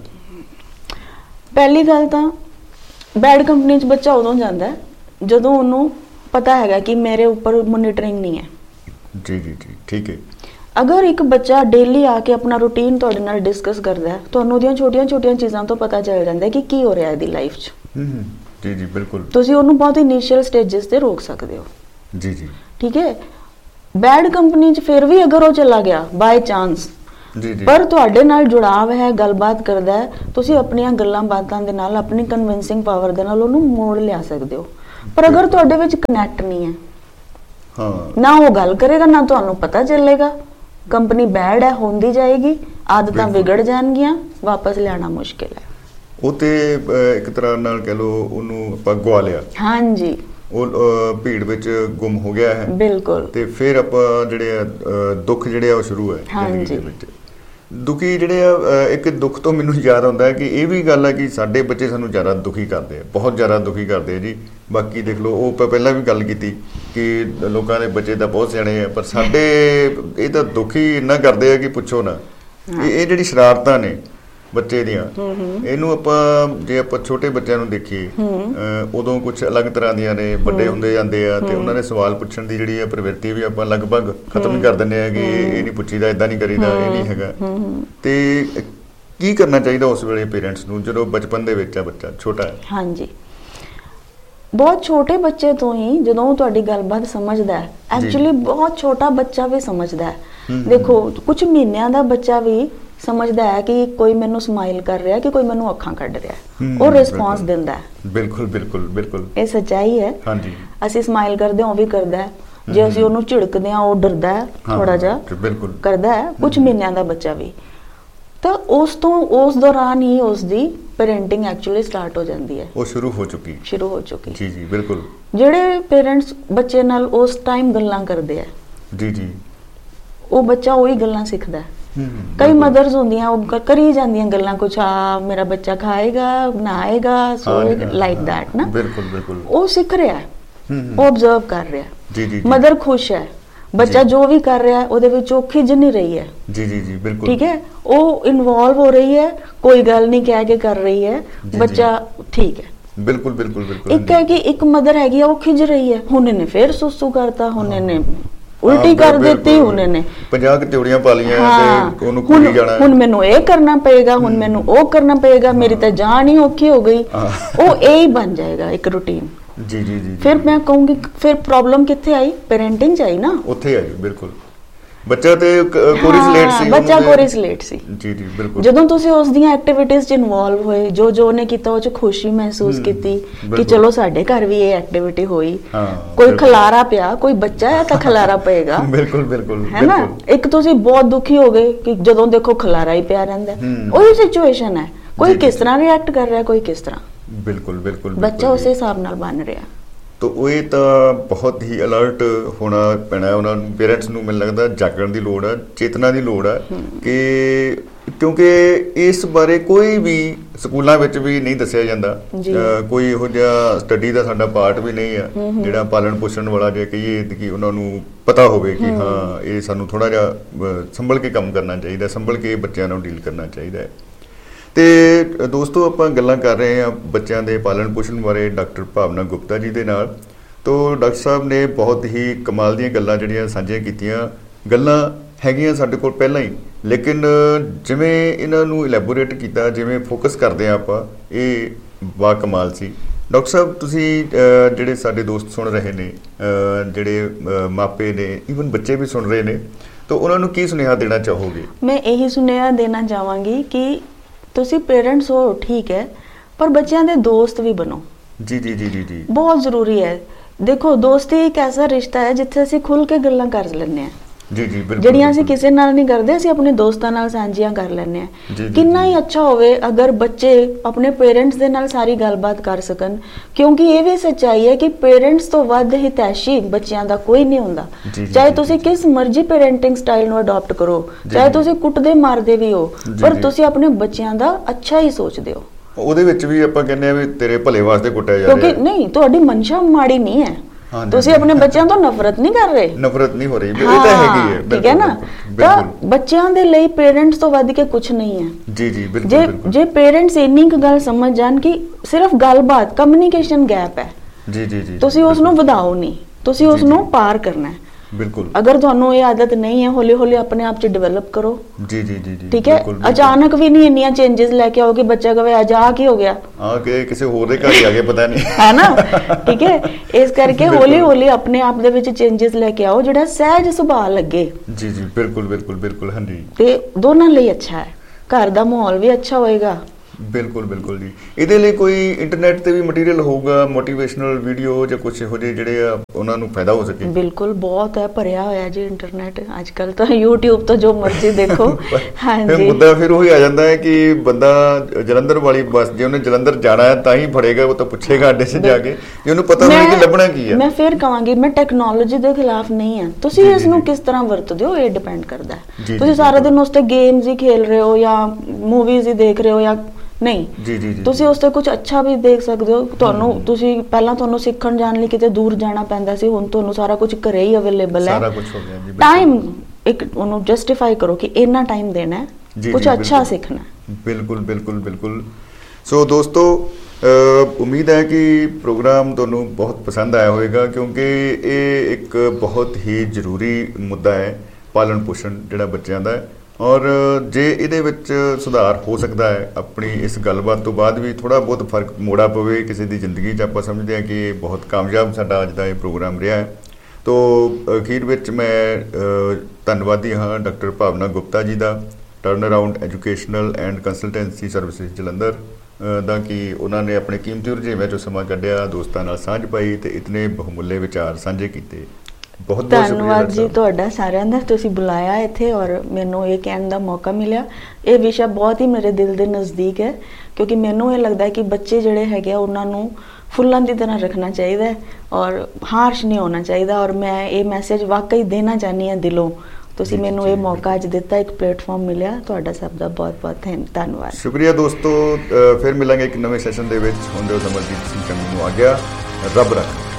[SPEAKER 2] ਪਹਿਲੀ ਗੱਲ ਤਾਂ ਬੈਡ ਕੰਪਨੀ 'ਚ ਬੱਚਾ ਉਦੋਂ ਜਾਂਦਾ ਹੈ ਜਦੋਂ ਉਹਨੂੰ ਪਤਾ ਹੈਗਾ ਕਿ ਮੇਰੇ ਉੱਪਰ ਮੋਨੀਟਰਿੰਗ ਨਹੀਂ ਹੈ। ਜੀ ਜੀ ਜੀ, ਠੀਕ ਹੈ। ਅਗਰ ਇੱਕ ਬੱਚਾ ਡੇਲੀ ਆ ਕੇ ਆਪਣਾ ਰੂਟੀਨ ਤੁਹਾਡੇ ਨਾਲ ਡਿਸਕਸ ਕਰਦਾ ਹੈ, ਤੁਹਾਨੂੰ ਉਹਦੀਆਂ ਛੋਟੀਆਂ ਛੋਟੀਆਂ ਚੀਜ਼ਾਂ ਤੋਂ ਪਤਾ ਚੱਲ ਜਾਂਦਾ ਹੈ ਕਿ ਕੀ ਹੋ ਰਿਹਾ ਇਹਦੀ ਲਾਈਫ 'ਚ। ਜੀ ਜੀ, ਬਿਲਕੁਲ। ਤੁਸੀਂ ਉਹਨੂੰ ਬਹੁਤ ਇਨੀਸ਼ੀਅਲ ਸਟੇजेस ਤੇ ਰੋਕ ਸਕਦੇ ਹੋ। ਜੀ ਜੀ, ਠੀਕ ਹੈ। ਬੈਡ ਕੰਪਨੀ 'ਚ ਫਿਰ ਵੀ ਅਗਰ ਉਹ ਚਲਾ ਗਿਆ ਬਾਈ ਚਾਂਸ, ਜੀ ਜੀ, ਪਰ ਤੁਹਾਡੇ ਨਾਲ ਜੁੜਾਵ ਹੈ, ਗੱਲਬਾਤ ਕਰਦਾ ਹੈ, ਤੁਸੀਂ ਆਪਣੀਆਂ ਗੱਲਾਂ ਬਾਤਾਂ ਦੇ ਨਾਲ, ਆਪਣੀ ਕਨਵਿੰਸਿੰਗ ਪਾਵਰ ਦੇ ਨਾਲ ਉਹਨੂੰ ਮੋੜ ਲਿਆ ਸਕਦੇ ਹੋ। ਪਰ ਅਗਰ ਤੁਹਾਡੇ ਵਿੱਚ ਕਨੈਕਟ ਨਹੀਂ ਹੈ, ਹਾਂ, ਨਾ ਉਹ ਗੱਲ ਕਰੇਗਾ, ਨਾ ਤੁਹਾਨੂੰ ਪਤਾ ਚੱਲੇਗਾ, ਕੰਪਨੀ ਬੈਡ ਹੈ, ਹੁੰਦੀ ਜਾਏਗੀ, ਆਦਤਾਂ ਵਿਗੜ ਜਾਣਗੀਆਂ, ਵਾਪਸ ਲਿਆਣਾ ਮੁਸ਼ਕਿਲ ਹੈ। ਉਹ ਤੇ ਇੱਕ ਤਰ੍ਹਾਂ ਨਾਲ ਕਹਿ ਲੋ ਉਹਨੂੰ ਆਪਾਂ ਗਵਾ ਲਿਆ। ਹਾਂਜੀ, ਉਹ ਭੀੜ ਵਿੱਚ ਗੁੰਮ ਹੋ ਗਿਆ ਹੈ। ਬਿਲਕੁਲ। ਤੇ ਫਿਰ ਆਪਾਂ ਜਿਹੜੇ ਦੁੱਖ ਜਿਹੜੇ ਆ ਉਹ ਸ਼ੁਰੂ ਹੈ ਜ਼ਿੰਦਗੀ ਦੇ ਵਿੱਚ। ਦੁਖੀ ਜਿਹੜੇ ਆ, ਇੱਕ ਦੁੱਖ ਤੋਂ ਮੈਨੂੰ ਯਾਦ ਆਉਂਦਾ ਹੈ ਕਿ ਇਹ ਵੀ ਗੱਲ ਹੈ ਕਿ ਸਾਡੇ ਬੱਚੇ ਸਾਨੂੰ ਜ਼ਿਆਦਾ ਦੁਖੀ ਕਰਦੇ ਆ, ਬਹੁਤ ਜ਼ਿਆਦਾ ਦੁਖੀ ਕਰਦੇ ਆ ਜੀ। ਬਾਕੀ ਦੇਖ ਲਓ, ਉਹ ਪਹਿਲਾਂ ਵੀ ਗੱਲ ਕੀਤੀ ਕਿ ਲੋਕਾਂ ਦੇ ਬੱਚੇ ਤਾਂ ਬਹੁਤ ਸਿਆਣੇ ਆ, ਪਰ ਸਾਡੇ ਇਹ ਤਾਂ ਦੁਖੀ ਇੰਨਾ ਕਰਦੇ ਆ ਕਿ ਪੁੱਛੋ ਨਾ। ਇਹ ਜਿਹੜੀ ਸ਼ਰਾਰਤਾਂ ਨੇ ਬੱਚੇ ਦੀਆਂ, ਇਹਨੂੰ ਆਪਾਂ ਜੇ ਆਪਾਂ ਛੋਟੇ ਬੱਚਿਆਂ ਨੂੰ ਦੇਖੀਏ ਉਦੋਂ ਕੁਝ ਅਲੱਗ ਤਰ੍ਹਾਂ ਦੀਆਂ ਨੇ, ਵੱਡੇ ਹੁੰਦੇ ਜਾਂਦੇ ਆ ਤੇ ਉਹਨਾਂ ਨੇ ਸਵਾਲ ਪੁੱਛਣ ਦੀ ਜਿਹੜੀ ਆ ਪ੍ਰਵਿਰਤੀ ਵੀ ਆਪਾਂ ਲਗਭਗ ਖਤਮ ਕਰ ਦਿੰਦੇ ਆ ਕਿ ਇਹ ਨਹੀਂ ਪੁੱਛੀਦਾ, ਏਦਾਂ ਨਹੀਂ ਕਰੀਦਾ, ਇਹ ਨਹੀਂ ਹੈਗਾ। ਤੇ ਕੀ ਕਰਨਾ ਚਾਹੀਦਾ ਉਸ ਵੇਲੇ ਪੇਰੈਂਟਸ ਨੂੰ ਜਦੋਂ ਬਚਪਨ ਦੇ ਵਿੱਚ ਆ ਬੱਚਾ ਛੋਟਾ ਹੈ? ਹਾਂਜੀ, ਬਹੁਤ ਛੋਟੇ ਬੱਚੇ ਤੋਂ ਹੀ ਜਦੋਂ ਤੁਹਾਡੀ ਗੱਲਬਾਤ ਸਮਝਦਾ ਹੈ, ਐਕਚੁਅਲੀ ਬਹੁਤ ਛੋਟਾ ਬੱਚਾ ਵੀ ਸਮਝਦਾ ਹੈ। ਦੇਖੋ, ਕੁਝ ਮਹੀਨਿਆਂ ਦਾ ਬੱਚਾ ਵੀ ਸਮਝਦਾ ਹੈ ਕਿ ਕੋਈ ਮੈਨੂੰ ਸਮਾਈਲ ਕਰ ਰਿਹਾ, ਕਿ ਕੋਈ ਮੈਨੂੰ ਅੱਖਾਂ ਕੱਢ ਰਿਹਾ, ਉਹ ਰਿਸਪੌਂਸ ਦਿੰਦਾ ਹੈ। ਬਿਲਕੁਲ ਬਿਲਕੁਲ ਬਿਲਕੁਲ, ਇਹ ਸੱਚਾਈ ਹੈ। ਹਾਂਜੀ, ਅਸੀਂ ਸਮਾਈਲ ਕਰਦੇ ਹਾਂ ਉਹ ਵੀ ਕਰਦਾ ਹੈ, ਜੇ ਅਸੀਂ ਉਹਨੂੰ ਝਿੜਕਦੇ ਹਾਂ ਉਹ ਡਰਦਾ ਹੈ, ਥੋੜਾ ਜਿਹਾ ਬਿਲਕੁਲ ਕਰਦਾ ਹੈ, ਕੁਝ ਮਹੀਨਿਆਂ ਦਾ ਬੱਚਾ ਵੀ। ਤਾਂ ਉਸ ਤੋਂ ਉਸ ਦੌਰਾਨ ਹੀ ਉਸ ਦੀ ਪੈਰੈਂਟਿੰਗ ਐਕਚੁਅਲੀ ਸਟਾਰਟ ਹੋ ਜਾਂਦੀ ਹੈ, ਉਹ ਸ਼ੁਰੂ ਹੋ ਚੁੱਕੀ ਸ਼ੁਰੂ ਹੋ ਚੁੱਕੀ ਜੀ ਜੀ, ਬਿਲਕੁਲ। ਜਿਹੜੇ ਪੇਰੈਂਟਸ ਬੱਚੇ ਨਾਲ ਉਸ ਟਾਈਮ ਗੱਲਾਂ ਕਰਦੇ ਆ, ਜੀ ਜੀ, ਉਹ ਬੱਚਾ ਉਹੀ ਗੱਲਾਂ ਸਿੱਖਦਾ ਹੈ। ਕਈ ਮਦਰਸ ਹੁੰਦੀਆਂ ਉਹ ਕਰੀ ਜਾਂਦੀਆਂ ਗੱਲਾਂ, ਕੁਛ ਆ ਮੇਰਾ ਬੱਚਾ ਖਾਏਗਾ, ਨਹਾਏਗਾ, ਸੋਏਗਾ, ਲਾਈਕ ਦੈਟ ਨਾ। ਬਿਲਕੁਲ ਬਿਲਕੁਲ, ਉਹ ਸਿੱਖ ਰਿਹਾ, ਉਹ ਆਬਜ਼ਰਵ ਕਰ ਰਿਹਾ। ਜੀ ਜੀ, ਮਦਰ ਖੁਸ਼ ਹੈ, ਬੱਚਾ ਜੋ ਵੀ ਕਰ ਰਿਹਾ ਉਹਦੇ ਵਿੱਚ ਉਹ ਖਿਜ ਨਹੀਂ ਰਹੀ ਹੈ। ਜੀ ਜੀ ਜੀ, ਬਿਲਕੁਲ, ਠੀਕ ਹੈ। ਉਹ ਇਨਵੋਲਵ ਹੋ ਰਹੀ ਹੈ, ਕੋਈ ਗੱਲ ਨਹੀਂ ਕਹਿ ਕੇ ਕਰ ਰਹੀ ਹੈ, ਬੱਚਾ ਠੀਕ ਹੈ। ਬਿਲਕੁਲ ਬਿਲਕੁਲ ਬਿਲਕੁਲ। ਇੱਕ ਹੈ ਕਿ ਇੱਕ ਮਦਰ ਹੈਗੀ ਆ, ਉਹ ਖਿਜ ਰਹੀ ਹੈ, ਹੁਣ ਇਹਨੇ ਫੇਰ ਸੁਸੂ ਕਰਤਾ, ਹੁਣ ਇਹਨੇ ਉਲਟੀ ਕਰ ਦਿੱਤੀ, ਹੁਣ ਇਹਨੇ ਪੰਜਾਹ ਕਤਿਉੜੀਆਂ ਪਾ ਲਈਆਂ ਤੇ ਉਹਨੂੰ ਕੁੜੀ ਜਾਣਾ, ਹੁਣ ਮੈਨੂੰ ਇਹ ਕਰਨਾ ਪਏਗਾ, ਹੁਣ ਮੈਨੂੰ ਉਹ ਕਰਨਾ ਪਏਗਾ, ਮੇਰੀ ਤਾਂ ਜਾਨ ਹੀ ਔਖੀ ਹੋ ਗਈ। ਉਹ ਇਹ ਹੀ ਬਣ ਜਾਏਗਾ ਇੱਕ ਰੂਟੀਨ। ਜੀ ਜੀ ਜੀ, ਫਿਰ ਮੈਂ ਕਹੂੰਗੀ ਫਿਰ ਪ੍ਰੋਬਲਮ ਕਿੱਥੇ ਆਈ? ਪੈਰੈਂਟਿੰਗ ਚ ਆਈ ਨਾ, ਉੱਥੇ ਆਈ। ਬਿਲਕੁਲ, ਬੱਚਾ ਤੇ ਕੋਰਿਸਲੇਟ ਸੀ, ਬੱਚਾ ਕੋਰਿਸਲੇਟ ਸੀ। ਜੀ ਜੀ, ਬਿਲਕੁਲ। ਜਦੋਂ ਤੁਸੀਂ ਉਸ ਦੀਆਂ ਐਕਟੀਵਿਟੀਜ਼ ਚ ਇਨਵੋਲਵ ਹੋਏ, ਜੋ ਜੋ ਉਹਨੇ ਕੀਤਾ ਉਹ ਚ ਖੁਸ਼ੀ ਮਹਿਸੂਸ ਕੀਤੀ ਕਿ ਚਲੋ ਸਾਡੇ ਘਰ ਵੀ ਇਹ ਐਕਟੀਵਿਟੀ ਹੋਈ, ਕੋਈ ਖਲਾਰਾ ਪਿਆ, ਕੋਈ ਬੱਚਾ ਹੈ ਤਾਂ ਖਲਾਰਾ ਪਏਗਾ। ਬਿਲਕੁਲ ਬਿਲਕੁਲ, ਹੈ ਨਾ। ਇੱਕ ਤੁਸੀਂ ਬਹੁਤ ਦੁਖੀ ਹੋ ਗਏ ਕਿ ਜਦੋਂ ਦੇਖੋ ਖਲਾਰਾ ਹੀ ਪਿਆ ਰਹਿੰਦਾ, ਉਹੀ ਸਿਚੁਏਸ਼ਨ ਹੈ, ਕੋਈ ਕਿਸ ਤਰ੍ਹਾਂ ਰਿਐਕਟ ਕਰ ਰਿਹਾ, ਕੋਈ ਕਿਸ ਤਰ੍ਹਾਂ। ਬਿਲਕੁਲ ਬਿਲਕੁਲ, ਬੱਚਾ ਉਸੇ ਹਿਸਾਬ ਨਾਲ ਬਣ ਰਿਹਾ।
[SPEAKER 1] तो ਇਹ ਤਾਂ ਬਹੁਤ ਹੀ ਅਲਰਟ ਹੋਣਾ ਪੈਣਾ ਉਹਨਾਂ ਨੂੰ, ਪੇਰੈਂਟਸ ਨੂੰ ਮੈਨੂੰ ਲੱਗਦਾ ਜਾਗਣ ਦੀ ਲੋੜ ਹੈ, ਚੇਤਨਾ ਦੀ ਲੋੜ ਹੈ ਕਿ ਕਿਉਂਕਿ ਇਸ ਬਾਰੇ ਕੋਈ ਵੀ ਸਕੂਲਾਂ ਵਿੱਚ ਵੀ ਨਹੀਂ ਦੱਸਿਆ ਜਾਂਦਾ, ਕੋਈ ਇਹੋ ਜਿਹਾ ਸਟੱਡੀ ਦਾ ਸਾਡਾ ਪਾਰਟ ਵੀ ਨਹੀਂ ਹੈ ਜਿਹੜਾ ਪਾਲਣ ਪੋਸ਼ਣ ਵਾਲਾ ਜੇ ਕਹੀਏ ਕਿ ਉਹਨਾਂ ਨੂੰ ਪਤਾ ਹੋਵੇ ਕਿ ਹਾਂ ਇਹ ਸਾਨੂੰ ਥੋੜ੍ਹਾ ਜਿਹਾ ਸੰਭਲ ਕੇ ਕੰਮ ਕਰਨਾ ਚਾਹੀਦਾ, ਸੰਭਲ ਕੇ ਬੱਚਿਆਂ ਨੂੰ ਡੀਲ ਕਰਨਾ ਚਾਹੀਦਾ ਹੈ। ਤੇ ਦੋਸਤੋ ਆਪਾਂ ਗੱਲਾਂ ਕਰ ਰਹੇ ਹਾਂ ਬੱਚਿਆਂ ਦੇ ਪਾਲਣ ਪੋਸ਼ਣ ਬਾਰੇ ਡਾਕਟਰ ਭਾਵਨਾ ਗੁਪਤਾ ਜੀ ਦੇ ਨਾਲ। ਤੋ ਡਾਕਟਰ ਸਾਹਿਬ ਨੇ ਬਹੁਤ ਹੀ ਕਮਾਲ ਦੀਆਂ ਗੱਲਾਂ ਜਿਹੜੀਆਂ ਸਾਂਝੀਆਂ ਕੀਤੀਆਂ, ਗੱਲਾਂ ਹੈਗੀਆਂ ਸਾਡੇ ਕੋਲ ਪਹਿਲਾਂ ਹੀ, ਲੇਕਿਨ ਜਿਵੇਂ ਇਹਨਾਂ ਨੂੰ ਇਲੈਬੋਰੇਟ ਕੀਤਾ, ਜਿਵੇਂ ਫੋਕਸ ਕਰਦੇ ਹਾਂ ਆਪਾਂ, ਇਹ ਬਾ ਕਮਾਲ ਸੀ। ਡਾਕਟਰ ਸਾਹਿਬ ਤੁਸੀਂ ਜਿਹੜੇ ਸਾਡੇ ਦੋਸਤ ਸੁਣ ਰਹੇ ਨੇ, ਜਿਹੜੇ ਮਾਪੇ ਨੇ, ਈਵਨ ਬੱਚੇ ਵੀ ਸੁਣ ਰਹੇ ਨੇ, ਤਾਂ ਉਹਨਾਂ ਨੂੰ ਕੀ ਸੁਨੇਹਾ ਦੇਣਾ ਚਾਹੋਗੇ?
[SPEAKER 2] ਮੈਂ ਇਹੀ ਸੁਨੇਹਾ ਦੇਣਾ ਚਾਹਾਂਗੀ ਕਿ ਤੁਸੀਂ ਪੇਰੈਂਟਸ ਹੋ ਠੀਕ ਹੈ, ਪਰ ਬੱਚਿਆਂ ਦੇ ਦੋਸਤ ਵੀ ਬਣੋ।
[SPEAKER 1] ਜੀ ਜੀ ਜੀ ਜੀ ਜੀ
[SPEAKER 2] ਬਹੁਤ ਜ਼ਰੂਰੀ ਹੈ। ਦੇਖੋ ਦੋਸਤੀ ਇੱਕ ਐਸਾ ਰਿਸ਼ਤਾ ਹੈ ਜਿੱਥੇ ਅਸੀਂ ਖੁੱਲ ਕੇ ਗੱਲਾਂ ਕਰ ਲੈਂਦੇ ਹਾਂ,
[SPEAKER 1] ਜੀ ਜੀ ਬਿਲਕੁਲ,
[SPEAKER 2] ਜਿਹੜੀਆਂ ਅਸੀਂ ਕਿਸੇ ਨਾਲ ਨਹੀਂ ਕਰਦੇ ਅਸੀਂ ਆਪਣੇ ਦੋਸਤਾਂ ਨਾਲ ਸਾਂਝੀਆਂ ਕਰ ਲੈਂਦੇ ਹਾਂ। ਕਿੰਨਾ ਹੀ ਅੱਛਾ ਹੋਵੇ ਅਗਰ ਬੱਚੇ ਆਪਣੇ ਪੇਰੈਂਟਸ ਦੇ ਨਾਲ ਸਾਰੀ ਗੱਲਬਾਤ ਕਰ ਸਕਣ, ਕਿਉਂਕਿ ਇਹ ਵੀ ਸੱਚਾਈ ਹੈ ਕਿ ਪੇਰੈਂਟਸ ਤੋਂ ਵੱਧ ਹਿਤੈਸ਼ੀ ਬੱਚਿਆਂ ਦਾ ਕੋਈ ਨਹੀਂ ਹੁੰਦਾ। ਚਾਹੇ ਤੁਸੀਂ ਕਿਸ ਮਰਜ਼ੀ ਪੇਰੈਂਟਿੰਗ ਸਟਾਈਲ ਨੂੰ ਅਡਾਪਟ ਕਰੋ, ਚਾਹੇ ਤੁਸੀਂ ਕੁੱਟਦੇ ਮਾਰਦੇ ਵੀ ਹੋ, ਪਰ ਤੁਸੀਂ ਆਪਣੇ ਬੱਚਿਆਂ ਦਾ ਅੱਛਾ ਹੀ ਸੋਚਦੇ ਹੋ।
[SPEAKER 1] ਉਹਦੇ ਵਿੱਚ ਵੀ ਆਪਾਂ ਕਹਿੰਦੇ ਆ ਵੀ ਤੇਰੇ ਭਲੇ ਵਾਸਤੇ ਕੁੱਟਿਆ ਜਾ ਰਿਹਾ,
[SPEAKER 2] ਕਿਉਂਕਿ ਨਹੀਂ, ਤੁਹਾਡੀ ਮਨਸ਼ਾ ਮਾੜੀ ਨਹੀਂ ਹੈ, ਤੁਸੀਂ ਆਪਣੇ ਬੱਚਿਆਂ ਤੋਂ ਨਫ਼ਰਤ ਨਹੀਂ ਕਰ ਰਹੇ,
[SPEAKER 1] ਨਫ਼ਰਤ ਨਹੀਂ ਹੋ ਰਹੀ, ਇਹ ਤਾਂ ਹੈਗੀ ਹੈ,
[SPEAKER 2] ਠੀਕ ਹੈ ਨਾ। ਤਾਂ ਬੱਚਿਆਂ ਦੇ ਲਈ ਪੇਰੈਂਟਸ ਤੋਂ ਵੱਧ ਕੇ ਕੁਝ ਨਹੀਂ ਹੈ।
[SPEAKER 1] ਜੀ ਜੀ ਬਿਲਕੁਲ।
[SPEAKER 2] ਜੇ ਜੇ ਪੇਰੈਂਟਸ ਇੰਨੀ ਕੁ ਗੱਲ ਸਮਝ ਜਾਣ ਕਿ ਸਿਰਫ ਗੱਲਬਾਤ ਕਮਿਊਨੀਕੇਸ਼ਨ ਗੈਪ ਹੈ, ਜੀ ਜੀ ਜੀ ਤੁਸੀਂ ਉਸ ਨੂੰ ਵਧਾਓ ਨਹੀਂ, ਤੁਸੀਂ ਉਸ ਨੂੰ ਪਾਰ ਕਰਨਾ ਹੈ। ਬਿਲਕੁਲ। ਅਗਰ ਤੁਹਾਨੂੰ ਇਹ ਆਦਤ ਨਹੀਂ ਹੈ, ਹੌਲੀ ਹੌਲੀ ਆਪਣੇ ਆਪ ਚ ਡਿਵੈਲਪ ਕਰੋ। ਜੀ ਜੀ ਜੀ ਜੀ ਠੀਕ ਹੈ। ਅਚਾਨਕ ਵੀ ਨਹੀਂ ਇੰਨੀਆਂ ਚੇਂਜਸ ਲੈ ਕੇ ਆਓਗੇ ਬੱਚਾ ਕਹੇ ਅੱਜ ਆ ਕੀ ਹੋ ਗਿਆ, ਹਾਂ ਕਿ ਕਿਸੇ ਹੋਰ ਦੇ ਘਰ ਹੀ ਆ ਗਏ ਪਤਾ ਨਹੀਂ, ਹੈ ਨਾ, ਠੀਕ ਹੈ। ਇਸ ਕਰਕੇ ਹੌਲੀ ਹੌਲੀ ਆਪਣੇ ਆਪ ਦੇ ਵਿੱਚ ਚੇਂਜਸ ਲੈ ਕੇ ਆਓ ਜਿਹੜਾ ਸਹਿਜ ਸੁਭਾਅ ਲੱਗੇ। ਜੀ ਜੀ ਬਿਲਕੁਲ ਬਿਲਕੁਲ ਬਿਲਕੁਲ, ਹਾਂਜੀ। ਤੇ ਦੋਨਾਂ ਲਈ ਅੱਛਾ ਹੈ, ਘਰ ਦਾ ਮਾਹੌਲ ਵੀ ਅੱਛਾ ਹੋਏਗਾ। ਬਿਲਕੁਲ ਬਿਲਕੁਲ ਜੀ। ਇਹਦੇ ਲਈ ਕੋਈ ਇੰਟਰਨੈਟ ਤੇ ਵੀ ਮਟੀਰੀਅਲ ਹੋਊਗਾ, ਮੋਟੀਵੇਸ਼ਨਲ ਵੀਡੀਓ ਜਾਂ ਕੁਝ ਇਹੋ ਜਿਹੇ ਜਿਹੜੇ ਆ ਉਹਨਾਂ ਨੂੰ ਫਾਇਦਾ ਹੋ ਸਕੇ? ਬਿਲਕੁਲ, ਬਹੁਤ ਹੈ, ਭਰਿਆ ਹੋਇਆ ਜੀ ਇੰਟਰਨੈਟ ਅੱਜ ਕੱਲ ਤਾਂ, YouTube ਤੋਂ ਜੋ ਮਰਜ਼ੀ ਦੇਖੋ। ਹਾਂਜੀ, ਫਿਰ ਮੁੱਦਾ ਫਿਰ ਉਹੀ ਆ ਜਾਂਦਾ ਹੈ ਕਿ ਬੰਦਾ ਜਲੰਧਰ ਵਾਲੀ ਬੱਸ, ਜੇ ਉਹਨੇ ਜਲੰਧਰ ਜਾਣਾ ਹੈ ਤਾਂ ਹੀ ਫੜੇਗਾ, ਉਹ ਤਾਂ ਪੁੱਛੇਗਾ ਅੱਡੇ 'ਚ ਜਾ ਕੇ, ਜੇ ਉਹਨੂੰ ਪਤਾ ਹੋਵੇ ਕਿ ਲੱਭਣਾ ਕੀ ਹੈ। ਮੈਂ ਫਿਰ ਕਹਾਂਗੀ ਮੈਂ ਟੈਕਨੋਲੋਜੀ ਦੇ ਖਿਲਾਫ ਨਹੀਂ ਹਾਂ, ਤੁਸੀਂ ਇਸ ਨੂੰ ਕਿਸ ਤਰ੍ਹਾਂ ਵਰਤਦੇ ਹੋ ਇਹ ਡਿਪੈਂਡ ਕਰਦਾ ਹੈ। ਤੁਸੀਂ ਸਾਰਾ ਦਿਨ ਉਸ ਤੇ ਗੇਮਸ ਹੀ ਖੇਲ ਰਹੇ ਹੋ ਜਾਂ ਮੂਵੀਜ਼ ਹੀ ਦੇਖ ਰਹੇ ਹੋ ਜਾਂ ਨਹੀਂ, ਜੀ ਜੀ ਜੀ ਤੁਸੀਂ ਉਸ ਤੇ ਕੁਝ ਅੱਛਾ ਵੀ ਦੇਖ ਸਕਦੇ ਹੋ। ਤੁਹਾਨੂੰ ਤੁਸੀਂ ਪਹਿਲਾਂ ਤੁਹਾਨੂੰ ਸਿੱਖਣ ਜਾਣ ਲਈ ਕਿਤੇ ਦੂਰ ਜਾਣਾ ਪੈਂਦਾ ਸੀ, ਹੁਣ ਤੁਹਾਨੂੰ ਸਾਰਾ ਕੁਝ ਘਰੇ ਹੀ ਅਵੇਲੇਬਲ ਹੈ, ਸਾਰਾ ਕੁਝ ਹੋ ਗਿਆ ਜੀ। ਟਾਈਮ ਇੱਕ ਉਹਨੂੰ ਜਸਟੀਫਾਈ ਕਰੋ ਕਿ ਇੰਨਾ ਟਾਈਮ ਦੇਣਾ ਹੈ, ਕੁਝ ਅੱਛਾ ਸਿੱਖਣਾ ਹੈ। ਬਿਲਕੁਲ ਬਿਲਕੁਲ ਬਿਲਕੁਲ। ਸੋ ਦੋਸਤੋ, ਉਮੀਦ ਹੈ ਕਿ ਪ੍ਰੋਗਰਾਮ ਤੁਹਾਨੂੰ ਬਹੁਤ ਪਸੰਦ ਆਇਆ ਹੋਵੇਗਾ, ਕਿਉਂਕਿ ਇਹ ਇੱਕ ਬਹੁਤ ਹੀ ਜ਼ਰੂਰੀ ਮੁੱਦਾ ਹੈ, ਪਾਲਣ ਪੋਸ਼ਣ ਜਿਹੜਾ ਬੱਚਿਆਂ ਦਾ ਹੈ। ਔਰ ਜੇ ਇਹਦੇ ਵਿੱਚ ਸੁਧਾਰ ਹੋ ਸਕਦਾ ਹੈ, ਆਪਣੀ ਇਸ ਗੱਲਬਾਤ ਤੋਂ ਬਾਅਦ ਵੀ ਥੋੜ੍ਹਾ ਬਹੁਤ ਫਰਕ ਮੋੜਾ ਪਵੇ ਕਿਸੇ ਦੀ ਜ਼ਿੰਦਗੀ 'ਚ, ਆਪਾਂ ਸਮਝਦੇ ਹਾਂ ਕਿ ਬਹੁਤ ਕਾਮਯਾਬ ਸਾਡਾ ਅੱਜ ਦਾ ਇਹ ਪ੍ਰੋਗਰਾਮ ਰਿਹਾ ਹੈ। ਤੋ ਅਖੀਰ ਵਿੱਚ ਮੈਂ ਧੰਨਵਾਦੀ ਹਾਂ ਡਾਕਟਰ ਭਾਵਨਾ ਗੁਪਤਾ ਜੀ ਦਾ, turn around educational and consultancy services Jalandhar ਦਾ, ਕਿ ਉਹਨਾਂ ਨੇ ਆਪਣੇ ਕੀਮਤੀ ਰੁਝੇਵਿਆਂ 'ਚੋਂ ਸਮਾਂ ਕੱਢਿਆ, ਦੋਸਤਾਂ ਨਾਲ ਸਾਂਝ ਪਾਈ ਤੇ ਇਤਨੇ ਬਹੁਮੁੱਲੇ ਵਿਚਾਰ ਸਾਂਝੇ ਕੀਤੇ। ਬਹੁਤ ਬਹੁਤ ਧੰਨਵਾਦ ਜੀ ਤੁਹਾਡਾ ਸਾਰਿਆਂ ਦਾ, ਤੁਸੀਂ ਬੁਲਾਇਆ ਇੱਥੇ ਔਰ ਮੈਨੂੰ ਇਹ ਕਹਿਣ ਦਾ ਮੌਕਾ ਮਿਲਿਆ। ਇਹ ਵਿਸ਼ਾ ਬਹੁਤ ਹੀ ਮੇਰੇ ਦਿਲ ਦੇ ਨਜ਼ਦੀਕ ਹੈ, ਕਿਉਂਕਿ ਮੈਨੂੰ ਇਹ ਲੱਗਦਾ ਹੈ ਕਿ ਬੱਚੇ ਜਿਹੜੇ ਹੈਗੇ ਉਹਨਾਂ ਨੂੰ ਫੁੱਲਾਂ ਦੀ ਤਰ੍ਹਾਂ ਰੱਖਣਾ ਚਾਹੀਦਾ ਹੈ ਔਰ ਹਾਰਸ਼ ਨਹੀਂ ਹੋਣਾ ਚਾਹੀਦਾ, ਔਰ ਮੈਂ ਇਹ ਮੈਸੇਜ ਵਾਕਈ ਦੇਣਾ ਚਾਹੁੰਦੀ ਹਾਂ ਦਿਲੋਂ। ਤੁਸੀਂ ਮੈਨੂੰ ਇਹ ਮੌਕਾ ਅੱਜ ਦਿੱਤਾ, ਇੱਕ ਪਲੇਟਫਾਰਮ ਮਿਲਿਆ, ਤੁਹਾਡਾ ਸਭ ਦਾ ਬਹੁਤ ਬਹੁਤ ਧੰਨਵਾਦ। ਸ਼ੁਕਰੀਆ ਦੋਸਤੋ, ਫਿਰ ਮਿਲਾਂਗੇ ਇੱਕ ਨਵੇਂ ਸੈਸ਼ਨ ਦੇ ਵਿੱਚ। ਹੁੰਦੇ ਹੋ ਸਮਰਜੀਤ ਸਿੰਘ ਚੰਨੀ ਨੂੰ ਆ ਗਿਆ, ਰੱਬ ਰੱਖਾ।